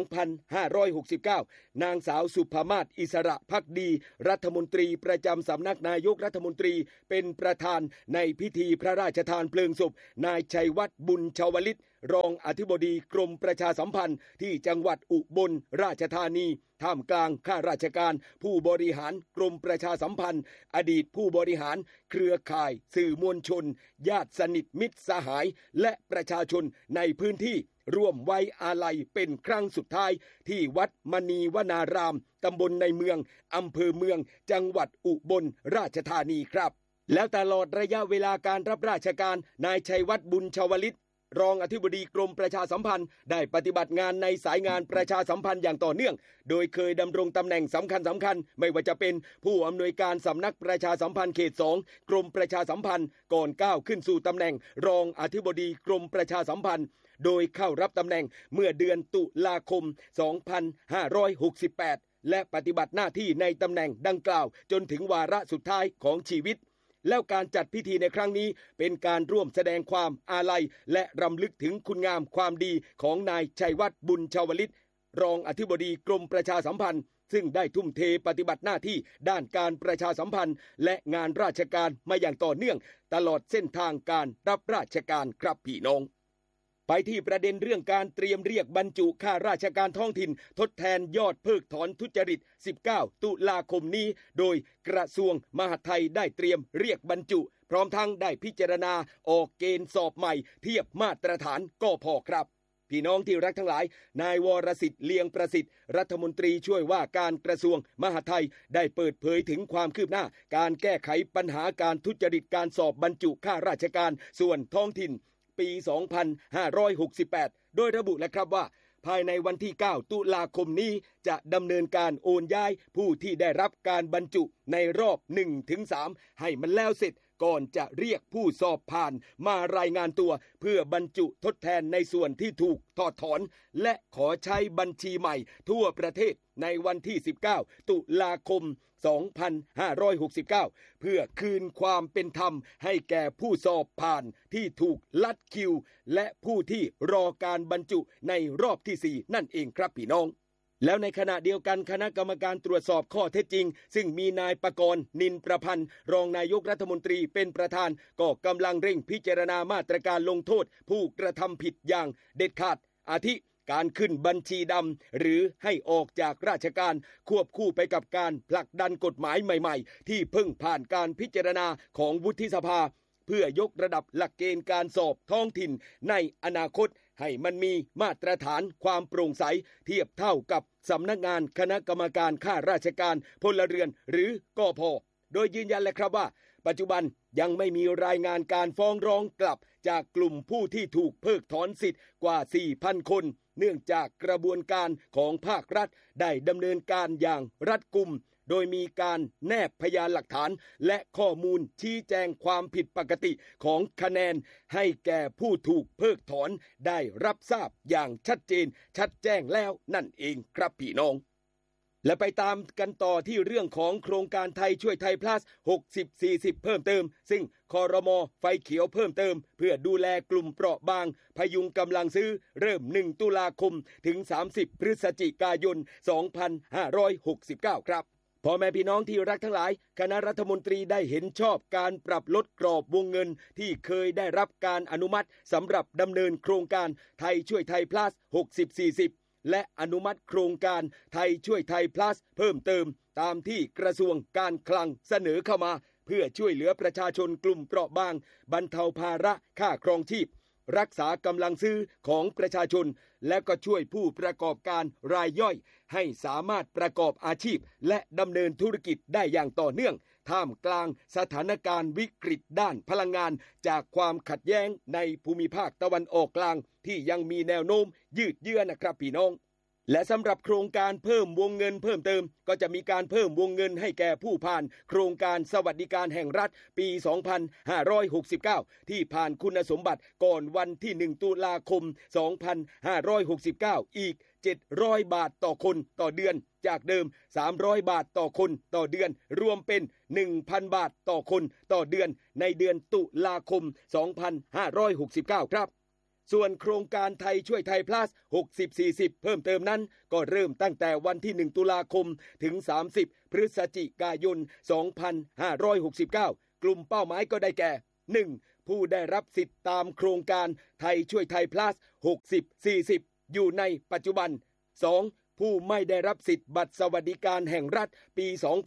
2569นางสาวสุภมาศอิสระภักดีรัฐมนตรีประจำสำนักนายกรัฐมนตรีเป็นประธานในพิธีพระราชทานเพลิงศพนายชัยวัฒน์บุญชวลิตรองอธิบดีกรมประชาสัมพันธ์ที่จังหวัดอุบลราชธานีท่ามกลางข้าราชการผู้บริหารกรมประชาสัมพันธ์อดีตผู้บริหารเครือข่ายสื่อมวลชนญาติสนิทมิตรสหายและประชาชนในพื้นที่ร่วมไว้อาลัยเป็นครั้งสุดท้ายที่วัดมณีวนารามตำบลในเมืองอำเภอเมืองจังหวัดอุบลราชธานีครับแล้วตลอดระยะเวลาการรับราชการนายชัยวัฒน์บุญชวลิตรองอธิบดีกรมประชาสัมพันธ์ได้ปฏิบัติงานในสายงานประชาสัมพันธ์อย่างต่อเนื่องโดยเคยดำรงตำแหน่งสำคัญไม่ว่าจะเป็นผู้อำนวยการสำนักประชาสัมพันธ์เขต2กรมประชาสัมพันธ์ก่อนก้าวขึ้นสู่ตำแหน่งรองอธิบดีกรมประชาสัมพันธ์โดยเข้ารับตำแหน่งเมื่อเดือนตุลาคม2568และปฏิบัติหน้าที่ในตำแหน่งดังกล่าวจนถึงวาระสุดท้ายของชีวิตแล้วการจัดพิธีในครั้งนี้เป็นการร่วมแสดงความอาลัยและรำลึกถึงคุณงามความดีของนายชัยวัฒน์บุญชวลิตรองอธิบดีกรมประชาสัมพันธ์ซึ่งได้ทุ่มเทปฏิบัติหน้าที่ด้านการประชาสัมพันธ์และงานราชการมาอย่างต่อเนื่องตลอดเส้นทางการรับราชการครับพี่น้องไปที่ประเด็นเรื่องการเตรียมเรียกบรรจุข้าราชการท้องถิ่นทดแทนยอดเพิกถอนทุจริต19ตุลาคมนี้โดยกระทรวงมหาดไทยได้เตรียมเรียกบรรจุพร้อมทั้งได้พิจารณาออกเกณฑ์สอบใหม่เทียบมาตรฐานก็พอครับพี่น้องที่รักทั้งหลายนายวรสิทธิ์เลียงประสิทธิ์รัฐมนตรีช่วยว่าการกระทรวงมหาดไทยได้เปิดเผยถึงความคืบหน้าการแก้ไขปัญหาการทุจริตการสอบบรรจุข้าราชการส่วนท้องถิ่นปี 2568 โดยระบุแล้วครับว่าภายในวันที่ 9 ตุลาคมนี้จะดำเนินการโอนย้ายผู้ที่ได้รับการบรรจุในรอบ 1-3 ให้มันแล้วเสร็จก่อนจะเรียกผู้สอบผ่านมารายงานตัวเพื่อบรรจุทดแทนในส่วนที่ถูกถอดถอนและขอใช้บัญชีใหม่ทั่วประเทศในวันที่ 19 ตุลาคม 2569 เพื่อคืนความเป็นธรรมให้แก่ผู้สอบผ่านที่ถูกลัดคิวและผู้ที่รอการบรรจุในรอบที่ 4 นั่นเองครับพี่น้องแล้วในขณะเดียวกันคณะกรรมการตรวจสอบข้อเท็จจริงซึ่งมีนายปกรณ์นินประพันธ์รองนายกรัฐมนตรีเป็นประธานก็กำลังเร่งพิจารณามาตรการลงโทษผู้กระทำผิดอย่างเด็ดขาดอาทิการขึ้นบัญชีดำหรือให้ออกจากราชการควบคู่ไปกับการผลักดันกฎหมายใหม่ๆที่เพิ่งผ่านการพิจารณาของวุฒิสภาเพื่อยกระดับหลักเกณฑ์การสอบท้องถิ่นในอนาคตให้มันมีมาตรฐานความโปร่งใสเทียบเท่ากับสำนักงานคณะกรรมการข้าราชการพลเรือนหรือกพ.โดยยืนยันเลยครับว่าปัจจุบันยังไม่มีรายงานการฟ้องร้องกลับจากกลุ่มผู้ที่ถูกเพิกถอนสิทธิ์กว่า 4,000 คนเนื่องจากกระบวนการของภาครัฐได้ดำเนินการอย่างรัดกุมโดยมีการแนบพยานหลักฐานและข้อมูลชี้แจงความผิดปกติของคะแนนให้แก่ผู้ถูกเพิกถอนได้รับทราบอย่างชัดเจนชัดแจ้งแล้วนั่นเองครับพี่น้องและไปตามกันต่อที่เรื่องของโครงการไทยช่วยไทย plus 60-40 เพิ่มเติมซึ่งครม.ไฟเขียวเพิ่มเติมเพื่อดูแลกลุ่มเปราะบางพยุงกำลังซื้อเริ่ม1ตุลาคมถึง30พฤศจิกายน2569ครับพ่อแม่พี่น้องที่รักทั้งหลายคณะรัฐมนตรีได้เห็นชอบการปรับลดกรอบวงเงินที่เคยได้รับการอนุมัติสำหรับดำเนินโครงการไทยช่วยไทย plus 60-40และอนุมัติโครงการไทยช่วยไทย plus เพิ่มเติมตามที่กระทรวงการคลังเสนอเข้ามาเพื่อช่วยเหลือประชาชนกลุ่มเปราะบางบรรเทาภาระค่าครองชีพรักษากำลังซื้อของประชาชนและก็ช่วยผู้ประกอบการรายย่อยให้สามารถประกอบอาชีพและดำเนินธุรกิจได้อย่างต่อเนื่องท่ามกลางสถานการณ์วิกฤตด้านพลังงานจากความขัดแย้งในภูมิภาคตะวันออกกลางที่ยังมีแนวโน้มยืดเยื้อนะครับพี่น้องและสำหรับโครงการเพิ่มวงเงินเพิ่มเติมก็จะมีการเพิ่มวงเงินให้แก่ผู้ผ่านโครงการสวัสดิการแห่งรัฐปี 2569 ที่ผ่านคุณสมบัติก่อนวันที่ 1 ตุลาคม 2569 อีก 700 บาทต่อคนต่อเดือนจากเดิม 300 บาทต่อคนต่อเดือนรวมเป็น 1,000 บาทต่อคนต่อเดือนในเดือนตุลาคม 2569 ครับส่วนโครงการไทยช่วยไทย plus 60-40 เพิ่มเติมนั้นก็เริ่มตั้งแต่วันที่ 1 ตุลาคมถึง 30 พฤศจิกายน 2569 กลุ่มเป้าหมายก็ได้แก่ 1. ผู้ได้รับสิทธิ์ตามโครงการไทยช่วยไทย plus 60-40 อยู่ในปัจจุบัน 2. ผู้ไม่ได้รับสิทธิ์บัตรสวัสดิการแห่งรัฐปี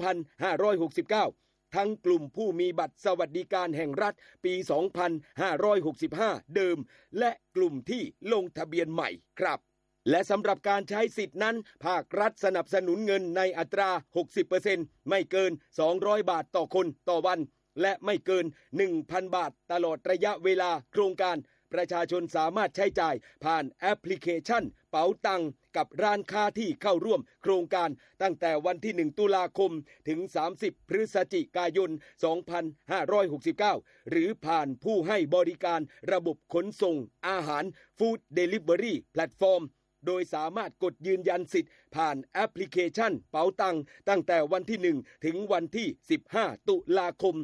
2569ทั้งกลุ่มผู้มีบัตรสวัสดิการแห่งรัฐปี 2565 เดิมและกลุ่มที่ลงทะเบียนใหม่ครับและสำหรับการใช้สิทธินั้นภาครัฐสนับสนุนเงินในอัตรา 60% ไม่เกิน 200 บาทต่อคนต่อวันและไม่เกิน 1,000 บาทตลอดระยะเวลาโครงการประชาชนสามารถใช้จ่ายผ่านแอปพลิเคชันเป๋าตังกับร้านค้าที่เข้าร่วมโครงการตั้งแต่วันที่ 1 ตุลาคมถึง 30 พฤศจิกายน 2569 หรือผ่านผู้ให้บริการระบบขนส่งอาหาร Food Delivery Platform โดยสามารถกดยืนยันสิทธิ์ผ่านแอปพลิเคชันเป๋าตังตั้งแต่วันที่ 1 ถึงวันที่ 15 ตุลาคม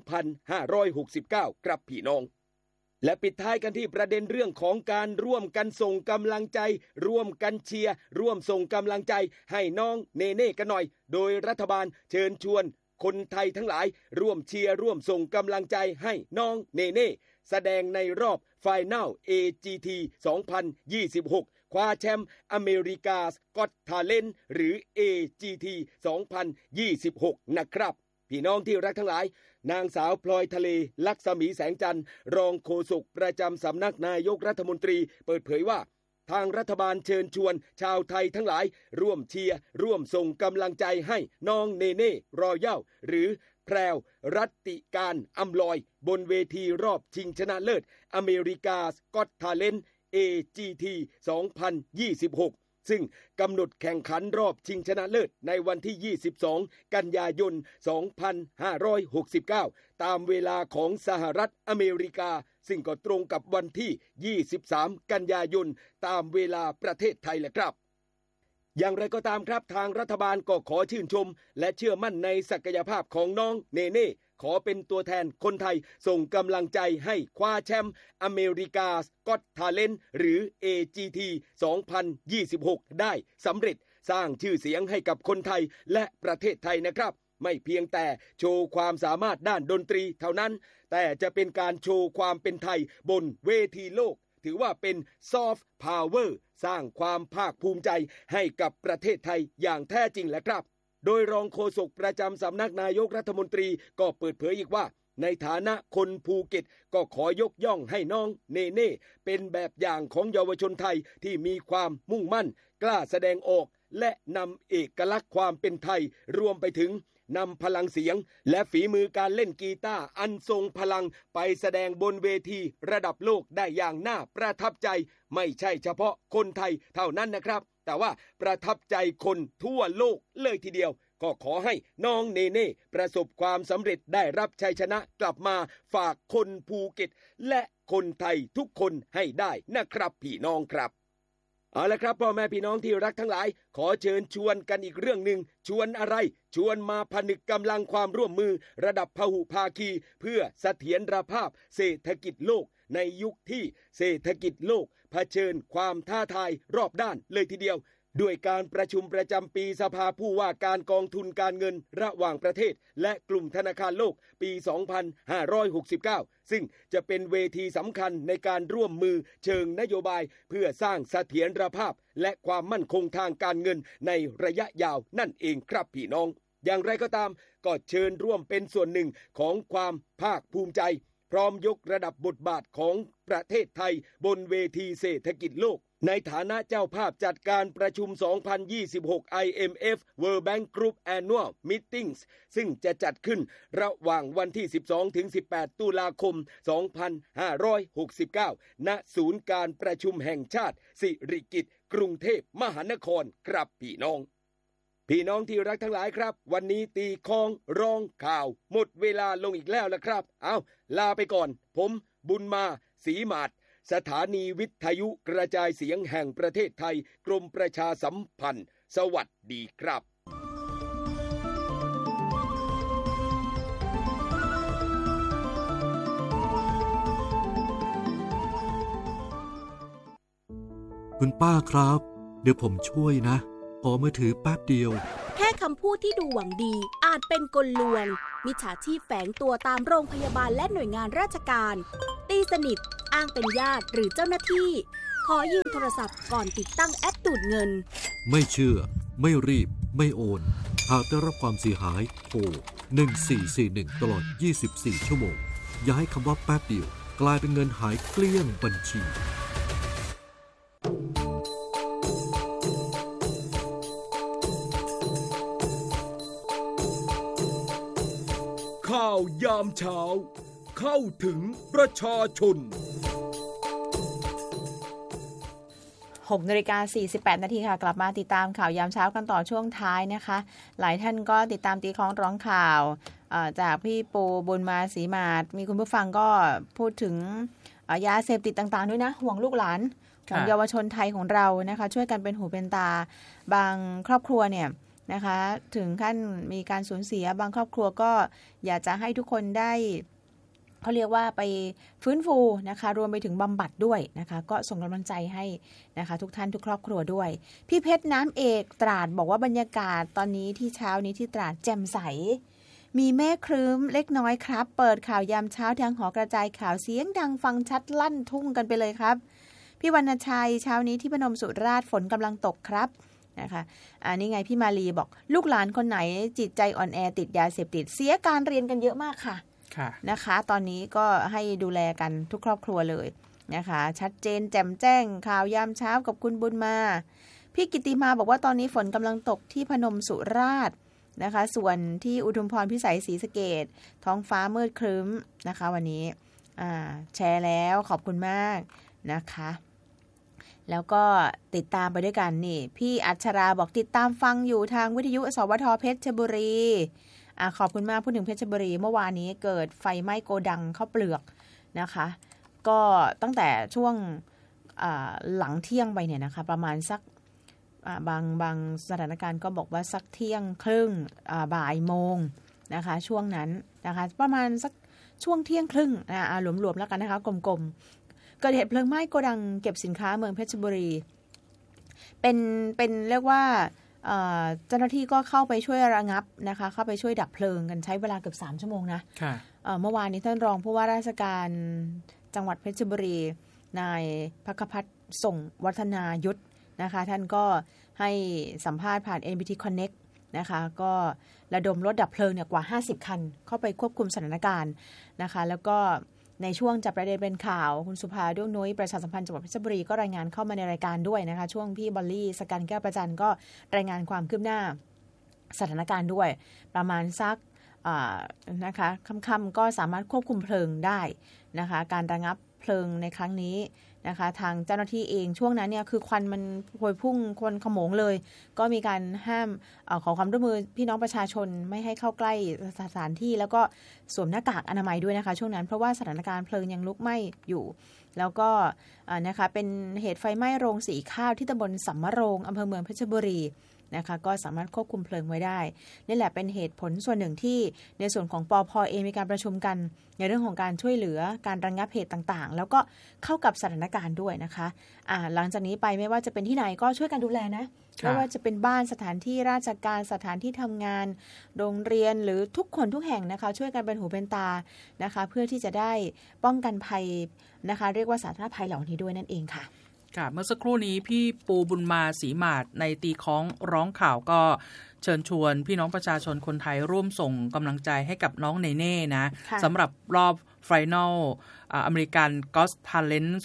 2569 ครับพี่น้องและปิดท้ายกันที่ประเด็นเรื่องของการร่วมกันส่งกำลังใจร่วมกันเชียร์ร่วมส่งกำลังใจให้น้องเนเน่กันหน่อยโดยรัฐบาลเชิญชวนคนไทยทั้งหลายร่วมเชียร์ร่วมส่งกำลังใจให้น้องเนเน่แสดงในรอบ Final AGT 2026 คว้าแชมป์อเมริกาสก็อตทาเลนต์หรือ AGT 2026 นะครับพี่น้องที่รักทั้งหลายนางสาวพลอยทะเลลักษมีแสงจันทร์รองโฆษกประจำสำนักนายกรัฐมนตรีเปิดเผยว่าทางรัฐบาลเชิญชวนชาวไทยทั้งหลายร่วมเชียร์ร่วมส่งกำลังใจให้น้องเนเน่รอยัลหรือแพรวรัตติการอำลอยบนเวทีรอบชิงชนะเลิศอเมริกาสก็อตทาเลนต์ AGT 2026ซึ่งกำหนดแข่งขันรอบชิงชนะเลิศในวันที่ 22 กันยายน 2569 ตามเวลาของสหรัฐอเมริกาซึ่งก็ตรงกับวันที่ 23 กันยายนตามเวลาประเทศไทยแหละครับอย่างไรก็ตามครับทางรัฐบาลก็ขอชื่นชมและเชื่อมั่นในศักยภาพของน้องเนเน่ขอเป็นตัวแทนคนไทยส่งกำลังใจให้คว้าแชมป์อเมริกาสก็อตทาเลนต์หรือ AGT 2026 ได้สำเร็จสร้างชื่อเสียงให้กับคนไทยและประเทศไทยนะครับไม่เพียงแต่โชว์ความสามารถด้านดนตรีเท่านั้นแต่จะเป็นการโชว์ความเป็นไทยบนเวทีโลกถือว่าเป็นซอฟต์พาวเวอร์สร้างความภาคภูมิใจให้กับประเทศไทยอย่างแท้จริงแหละครับโดยรองโฆษกประจำสำนักนายกรัฐมนตรีก็เปิดเผยอีกว่าในฐานะคนภูเก็ตก็ขอยกย่องให้น้องเนเน่เป็นแบบอย่างของเยาวชนไทยที่มีความมุ่งมั่นกล้าแสดงออกและนำเอกลักษณ์ความเป็นไทยรวมไปถึงนำพลังเสียงและฝีมือการเล่นกีตาร์อันทรงพลังไปแสดงบนเวทีระดับโลกได้อย่างน่าประทับใจไม่ใช่เฉพาะคนไทยเท่านั้นนะครับแต่ว่าประทับใจคนทั่วโลกเลยทีเดียวก็ขอให้น้องเนเน่ประสบความสำเร็จได้รับชัยชนะกลับมาฝากคนภูเก็ตและคนไทยทุกคนให้ได้นะครับพี่น้องครับเอาละครับพ่อแม่พี่น้องที่รักทั้งหลายขอเชิญชวนกันอีกเรื่องหนึ่งชวนอะไรชวนมาผนึกกำลังความร่วมมือระดับพหุภาคีเพื่อเสถียรภาพเศรษฐกิจโลกในยุคที่เศรษฐกิจโลกเผชิญความท้าทายรอบด้านเลยทีเดียวด้วยการประชุมประจำปีสภาผู้ว่าการกองทุนการเงินระหว่างประเทศและกลุ่มธนาคารโลกปี 2569 ซึ่งจะเป็นเวทีสำคัญในการร่วมมือเชิงนโยบายเพื่อสร้างเสถียรภาพและความมั่นคงทางการเงินในระยะยาวนั่นเองครับพี่น้องอย่างไรก็ตามก็เชิญร่วมเป็นส่วนหนึ่งของความภาคภูมิใจพร้อมยกระดับบทบาทของประเทศไทยบนเวทีเศรษฐกิจโลกในฐานะเจ้าภาพจัดการประชุม 2026 IMF World Bank Group Annual Meetings ซึ่งจะจัดขึ้นระหว่างวันที่ 12-18 ตุลาคม 2569 ณ ศูนย์การประชุมแห่งชาติสิริกิติ์กรุงเทพมหานครครับพี่น้องที่รักทั้งหลายครับวันนี้ตีคองร้องข่าวหมดเวลาลงอีกแล้วละครับลาไปก่อนผมบุญมาศรีมาศสถานีวิทยุกระจายเสียงแห่งประเทศไทยกรมประชาสัมพันธ์สวัสดีครับคุณป้าครับเดี๋ยวผมช่วยนะขอมือถือแป๊บเดียวแค่คำพูดที่ดูหวังดีอาจเป็นกลลวงมิจฉาชีพแฝงตัวตามโรงพยาบาลและหน่วยงานราชการตีสนิทอ้างเป็นญาติหรือเจ้าหน้าที่ขอยืมโทรศัพท์ก่อนติดตั้งแอปดูดเงินไม่เชื่อไม่รีบไม่โอนหากได้รับความเสียหายโทร1441ตลอด24ชั่วโมงอย่าให้คำว่าแป๊บเดียวกลายเป็นเงินหายเกลี้ยงบัญชีข่าวยามเช้าเข้าถึงประชาชน 6:48 นาทีค่ะกลับมาติดตามข่าวยามเช้ากันต่อช่วงท้ายนะคะหลายท่านก็ติดตามตีคล้องร้องข่าวจากพี่ปูบุญมาศรีมาศมีคุณผู้ฟังก็พูดถึงยาเสพติดต่างๆด้วยนะห่วงลูกหลานของเยาวชนไทยของเรานะคะช่วยกันเป็นหูเป็นตาบางครอบครัวเนี่ยนะคะถึงขั้นมีการสูญเสียบางครอบครัวก็อยากจะให้ทุกคนได้เขาเรียกว่าไปฟื้นฟูนะคะรวมไปถึงบำบัดด้วยนะคะก็ส่งกำลังใจให้นะคะทุกท่านทุกครอบครัวด้วยพี่เพชรน้ำเอกตราดบอกว่าบรรยากาศตอนนี้ที่เช้านี้ที่ตราดแจ่มใสมีเมฆครึ้มเล็กน้อยครับเปิดข่าวยามเช้าทางหอกระจายข่าวเสียงดังฟังชัดลั่นทุ่งกันไปเลยครับพี่วรรณชัยเช้านี้ที่พนมสุราษฎร์ฝนกำลังตกครับนะคะนี่ไงพี่มาลีบอกลูกหลานคนไหนจิตใจอ่อนแอติดยาเสพติดเสียการเรียนกันเยอะมากค่ะนะคะตอนนี้ก็ให้ดูแลกันทุกครอบครัวเลยนะคะชัดเจนแจ่มแจ้งข่าวยามเช้ากับคุณบุญมาพี่กิติมาบอกว่าตอนนี้ฝนกำลังตกที่พนมสุราษฎร์นะคะส่วนที่อุทุมพรพิสัยศรีสะเกษท้องฟ้ามืดครึ้มนะคะวันนี้แชร์แล้วขอบคุณมากนะคะแล้วก็ติดตามไปด้วยกันนี่พี่อัชราบอกติดตามฟังอยู่ทางวิทยุสวทเพชรบุรีขอบคุณมากพูดถึงเพชรบุรีเมื่อวานนี้เกิดไฟไหม้โกดังข้าวเปลือกนะคะก็ตั้งแต่ช่วงหลังเที่ยงไปเนี่ยนะคะประมาณสักบางสถานการณ์ก็บอกว่าสักเที่ยงครึ่งบ่ายโมงนะคะช่วงนั้นนะคะประมาณสักช่วงเที่ยงครึ่งหลวมๆแล้วกันนะคะกลมๆเกิดเหตุเพลิงไหม้โกดังเก็บสินค้าเมืองเพชรบุรีเป็นเรียกว่าเจ้าหน้าที่ก็เข้าไปช่วยระงับนะคะเข้าไปช่วยดับเพลิงกันใช้เวลาเกือบ3ชั่วโมงนะเมื่อวานนี้ท่านรองผู้ว่าราชการจังหวัดเพชรบุรีนายภัคพัฒน์ส่งวัฒนายุทธนะคะท่านก็ให้สัมภาษณ์ผ่าน NBT Connect นะคะก็ระดมรถดับเพลิงเนี่ยกว่า50คันเข้าไปควบคุมสถานการณ์นะคะแล้วก็ในช่วงจับประเด็นเป็นข่าวคุณสุภาด้วงนุ้ยประชาสัมพันธ์จังหวัดเพชรบุรีก็รายงานเข้ามาในรายการด้วยนะคะช่วงพี่บอลลี่สกันแก้วประจันก็รายงานความคืบหน้าสถานการณ์ด้วยประมาณสักนะคะค่ำๆก็สามารถควบคุมเพลิงได้นะคะการระงับเพลิงในครั้งนี้นะคะทางเจ้าหน้าที่เองช่วงนั้นเนี่ยคือควันมันพวยพุ่งควันขโมงเลยก็มีการห้ามขอความร่วมมือพี่น้องประชาชนไม่ให้เข้าใกล้สถานที่แล้วก็สวมหน้ากากอนามัยด้วยนะคะช่วงนั้นเพราะว่าสถานการณ์เพลิงยังลุกไหม้อยู่แล้วก็นะคะเป็นเหตุไฟไหม้โรงสีข้าวที่ตำบลสัมมะโรงอำเภอเมืองเพชรบุรีนะคะก็สามารถควบคุมเพลิงไว้ได้นี่แหละเป็นเหตุผลส่วนหนึ่งที่ในส่วนของปภ.เองมีการประชุมกันในเรื่องของการช่วยเหลือการระงับเหตุต่างๆแล้วก็เข้ากับสถานการณ์ด้วยนะคะหลังจากนี้ไปไม่ว่าจะเป็นที่ไหนก็ช่วยกันดูแลนะไม่ว่าจะเป็นบ้านสถานที่ราชการสถานที่ทำงานโรงเรียนหรือทุกคนทุกแห่งนะคะช่วยกันเป็นหูเป็นตานะคะเพื่อที่จะได้ป้องกันภัยนะคะเรียกว่าสาธารณภัยเหล่านี้ด้วยนั่นเองค่ะค่ะเมื่อสักครู่นี้พี่ปูบุญมาศรีหมาดในตีค้องร้องข่าวก็เชิญชวนพี่น้องประชาชนคนไทยร่วมส่งกำลังใจให้กับน้องเนเน่นะสำหรับรอบไฟนอลอเมริกันก็อตทาเลนต์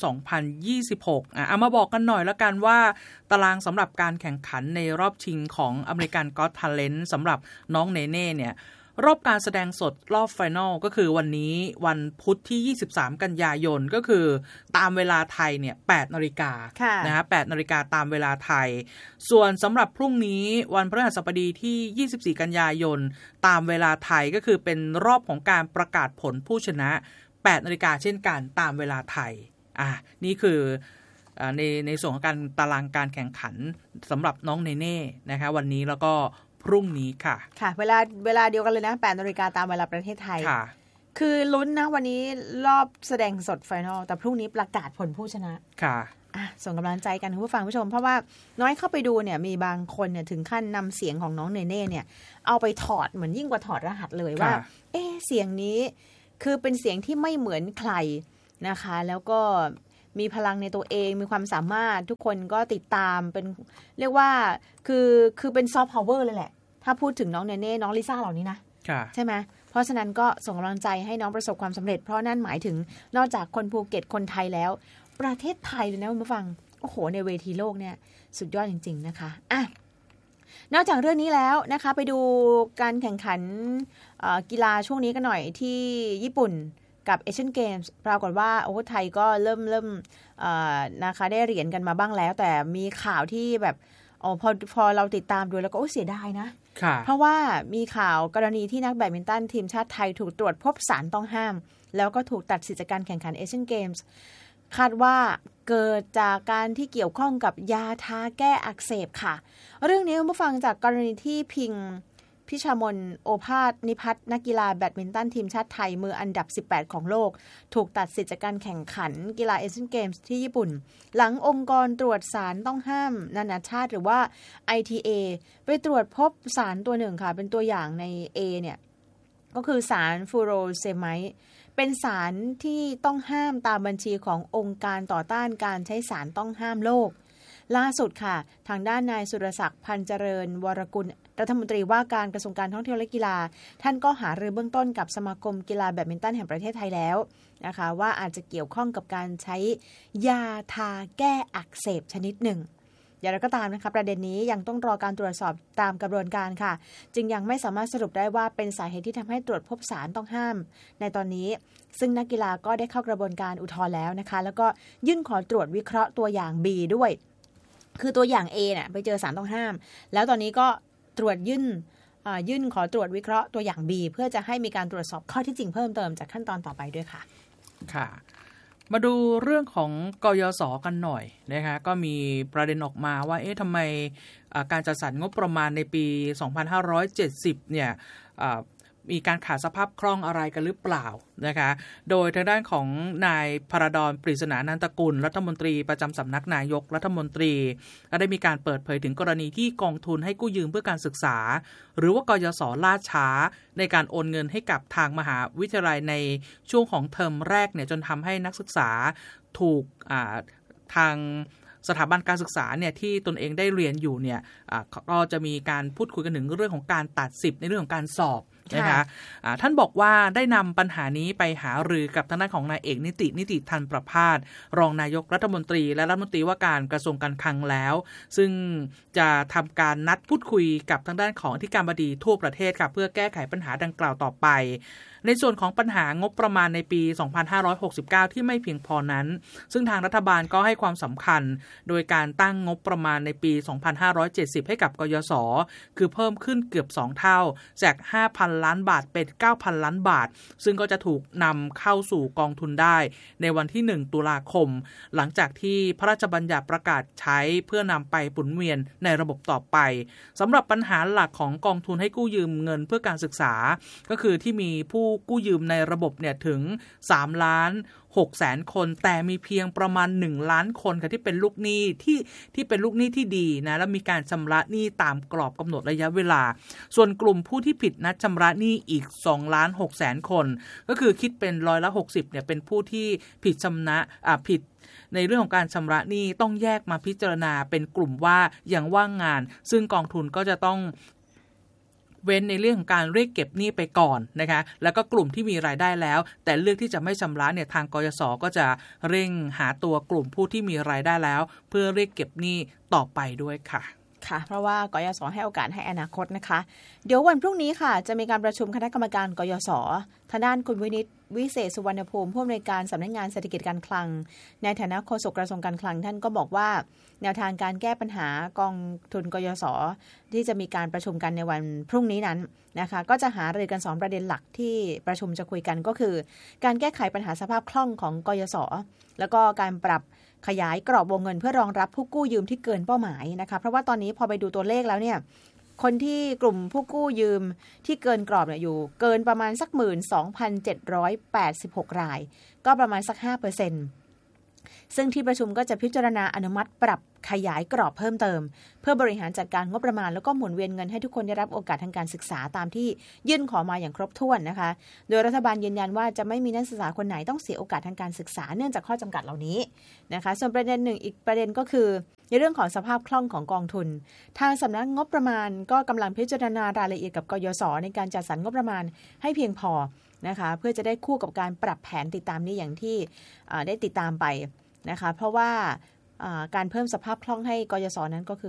2026เอามาบอกกันหน่อยแล้วกันว่าตารางสำหรับการแข่งขันในรอบชิงของอเมริกันก็อตทาเลนต์สำหรับน้องเนเน่เนี่ยรอบการแสดงสดรอบไฟนอลก็คือวันนี้วันพุธที่23กันยายนก็คือตามเวลาไทยเนี่ย 8:00 น.นะฮะ 8:00 น.ตามเวลาไทยส่วนสำหรับพรุ่งนี้วันพฤหัสบดีที่24กันยายนตามเวลาไทยก็คือเป็นรอบของการประกาศผลผู้ชนะ 8:00 น.เช่นกันตามเวลาไทยนี่คือในส่วนของการตารางการแข่งขันสำหรับน้องเนเน่นะคะวันนี้แล้วก็พรุ่งนี้ค่ะค่ะเวลาเดียวกันเลยนะ 8:00 น.ตามเวลาประเทศไทยค่ะคือลุ้นนะวันนี้รอบแสดงสดไฟนอลแต่พรุ่งนี้ประกาศผลผู้ชนะค่ะส่งกำลังใจกันคุณผู้ฟังผู้ชมเพราะว่าน้อยเข้าไปดูเนี่ยมีบางคนเนี่ยถึงขั้นนำเสียงของน้องเนเน่เนี่ยเอาไปถอดเหมือนยิ่งกว่าถอดรหัสเลยว่าเสียงนี้คือเป็นเสียงที่ไม่เหมือนใครนะคะแล้วก็มีพลังในตัวเองมีความสามารถทุกคนก็ติดตามเป็นเรียกว่าคือเป็นซอฟต์พาวเวอร์เลยแหละถ้าพูดถึงน้องเนเน่น้องลิซ่าเหล่านี้นะใช่ไหมเพราะฉะนั้นก็ส่งกำลังใจให้น้องประสบความสำเร็จเพราะนั่นหมายถึงนอกจากคนภูเก็ตคนไทยแล้วประเทศไทยเลยนะคุณผู้ฟังโอ้โหในเวทีโลกเนี่ยสุดยอดจริงๆนะคะนอกจากเรื่องนี้แล้วนะคะไปดูการแข่งขันกีฬาช่วงนี้กันหน่อยที่ญี่ปุ่นกับเอเชียนเกมส์ปรากฏว่าโอ้ไทยก็เริ่มนะคะได้เหรียญกันมาบ้างแล้วแต่มีข่าวที่แบบพอเราติดตามดูแล้วก็เสียดายนะเพราะว่ามีข่าวกรณีที่นักแบดมินตันทีมชาติไทยถูกตรวจพบสารต้องห้ามแล้วก็ถูกตัดสิทธิ์จากการแข่งขันเอเชียนเกมส์คาดว่าเกิดจากการที่เกี่ยวข้องกับยาทาแก้อักเสบค่ะเรื่องนี้ผู้ฟังจากกรณีที่พิชามนโอภาสนิพัฒน์นักกีฬาแบดมินตันทีมชาติไทยมืออันดับ18ของโลกถูกตัดสิทธิ์จากการแข่งขันกีฬาเอเชียนเกมส์ที่ญี่ปุ่นหลังองค์กรตรวจสารต้องห้ามนานาชาติหรือว่า ITA ไปตรวจพบสารตัวหนึ่งค่ะเป็นตัวอย่างใน A เนี่ยก็คือสารฟูโรเซไมด์เป็นสารที่ต้องห้ามตามบัญชีขององค์การต่อต้านการใช้สารต้องห้ามโลกล่าสุดค่ะทางด้านนายสุรศักดิ์พันเจริญวรกุลรัฐมนตรีว่าการกระทรวงการท่องเที่ยวและกีฬาท่านก็หารือเบื้องต้นกับสมาคมกีฬาแบดมินตันแห่งประเทศไทยแล้วนะคะว่าอาจจะเกี่ยวข้องกับการใช้ยาทาแก้อักเสบชนิดหนึ่งอย่างไรก็ตามนะคะประเด็นนี้ยังต้องรอการตรวจสอบตามกระบวนการค่ะจึงยังไม่สามารถสรุปได้ว่าเป็นสาเหตุที่ทำให้ตรวจพบสารต้องห้ามในตอนนี้ซึ่งนักกีฬาก็ได้เข้ากระบวนการอุทธรณ์แล้วนะคะแล้วก็ยื่นขอตรวจวิเคราะห์ตัวอย่าง B ด้วยคือตัวอย่าง A เนี่ยไปเจอสารต้องห้ามแล้วตอนนี้ก็ตรวจยื่นขอตรวจวิเคราะห์ตัวอย่าง B เพื่อจะให้มีการตรวจสอบข้อที่จริงเพิ่มเติมจากขั้นตอนต่อไปด้วยค่ะค่ะมาดูเรื่องของกยศ.กันหน่อยนะคะก็มีประเด็นออกมาว่าทำไมการจัดสรรงบประมาณในปี 2570 เนี่ยมีการขาดสภาพคล่องอะไรกันหรือเปล่านะคะโดยทางด้านของนายพระดอนปริศนานันตกุลรัฐมนตรีประจำสำนักนายกรัฐมนตรีก็ได้มีการเปิดเผยถึงกรณีที่กองทุนให้กู้ยืมเพื่อการศึกษาหรือว่ากยศ.ล่าช้าในการโอนเงินให้กับทางมหาวิทยาลัยในช่วงของเทอมแรกเนี่ยจนทำให้นักศึกษาถูกทางสถาบันการศึกษาเนี่ยที่ตนเองได้เรียนอยู่เนี่ยก็จะมีการพูดคุยกันถึงเรื่องของการตัดสิทธิ์ในเรื่องของการสอบนะคะท่านบอกว่าได้นำปัญหานี้ไปหารือกับทางด้านของนายเอกนิติทันประภาสรองนายกรัฐมนตรีและรัฐมนตรีว่าการกระทรวงการคลังแล้วซึ่งจะทำการนัดพูดคุยกับทางด้านของอธิการบดีทั่วประเทศค่ะเพื่อแก้ไขปัญหาดังกล่าวต่อไปในส่วนของปัญหางบประมาณในปี 2569 ที่ไม่เพียงพอนั้นซึ่งทางรัฐบาลก็ให้ความสำคัญโดยการตั้งงบประมาณในปี 2570 ให้กับกยศ.คือเพิ่มขึ้นเกือบ2เท่าจาก 5,000 ล้านบาทเป็น 9,000 ล้านบาทซึ่งก็จะถูกนำเข้าสู่กองทุนได้ในวันที่ 1 ตุลาคมหลังจากที่พระราชบัญญัติประกาศใช้เพื่อนำไปหมุนเวียนในระบบต่อไปสำหรับปัญหาหลักของกองทุนให้กู้ยืมเงินเพื่อการศึกษาก็คือที่มีผู้กู้ยืมในระบบเนี่ยถึง3,600,000 คนแต่มีเพียงประมาณ1ล้านคนค่ะที่เป็นลูกหนี้ที่เป็นลูกหนี้ที่ดีนะแล้วมีการชำระหนี้ตามกรอบกำหนดระยะเวลาส่วนกลุ่มผู้ที่ผิดนัดชำระหนี้อีก2,600,000 คนก็คือคิดเป็น60%เนี่ยเป็นผู้ที่ผิดผิดในเรื่องของการชำระหนี้ต้องแยกมาพิจารณาเป็นกลุ่มว่ายังว่างงานซึ่งกองทุนก็จะต้องเว้นในเรื่องของการเรียกเก็บหนี้ไปก่อนนะคะแล้วก็กลุ่มที่มีรายได้แล้วแต่เลือกที่จะไม่ชำระเนี่ยทางกยศก็จะเร่งหาตัวกลุ่มผู้ที่มีรายได้แล้วเพื่อเรียกเก็บหนี้ต่อไปด้วยค่ะค่ะเพราะว่ากยศให้โอกาสให้อนาคตนะคะเดี๋ยววันพรุ่งนี้ค่ะจะมีการประชุมคณะกรรมการกยศทางด้านคุณวินิตวิเศษสุวรรณภูมิผู้อำนวยการสำนักงานเศรษฐกิจการคลังในฐานะโฆษกกระทรวงการคลังท่านก็บอกว่าแนวทางการแก้ปัญหากองทุนกยศที่จะมีการประชุมกันในวันพรุ่งนี้นั้นนะคะก็จะหารือกัน2ประเด็นหลักที่ประชุมจะคุยกันก็คือการแก้ไขปัญหาสภาพคล่องของกยศแล้วก็การปรับขยายกรอบวงเงินเพื่อรองรับผู้กู้ยืมที่เกินเป้าหมายนะคะเพราะว่าตอนนี้พอไปดูตัวเลขแล้วเนี่ยคนที่กลุ่มผู้กู้ยืมที่เกินกรอบเนี่ยอยู่เกินประมาณสัก 12,786 รายก็ประมาณสัก 5%ซึ่งที่ประชุมก็จะพิจารณาอนุมัติปรับขยายกรอบเพิ่มเติมเพื่อบริหารจัดการงบประมาณแล้วก็หมุนเวียนเงินให้ทุกคนได้รับโอกาสทางการศึกษาตามที่ยื่นขอมาอย่างครบถ้วนนะคะโดยรัฐบาลยืนยันว่าจะไม่มีนักศึกษาคนไหนต้องเสียโอกาสทางการศึกษาเนื่องจากข้อจำกัดเหล่านี้นะคะส่วนประเด็นหนึ่งอีกประเด็นก็คือในเรื่องของสภาพคล่องของกองทุนทางสำนักงบประมาณก็กำลังพิจารณารายละเอียดกับกยศในการจัดสรรงบประมาณให้เพียงพอนะคะเพื่อจะได้คู่กับการปรับแผนติดตามนี้อย่างที่ได้ติดตามไปนะคะเพราะว่าการเพิ่มสภาพคล่องให้กยศนั้นก็คือ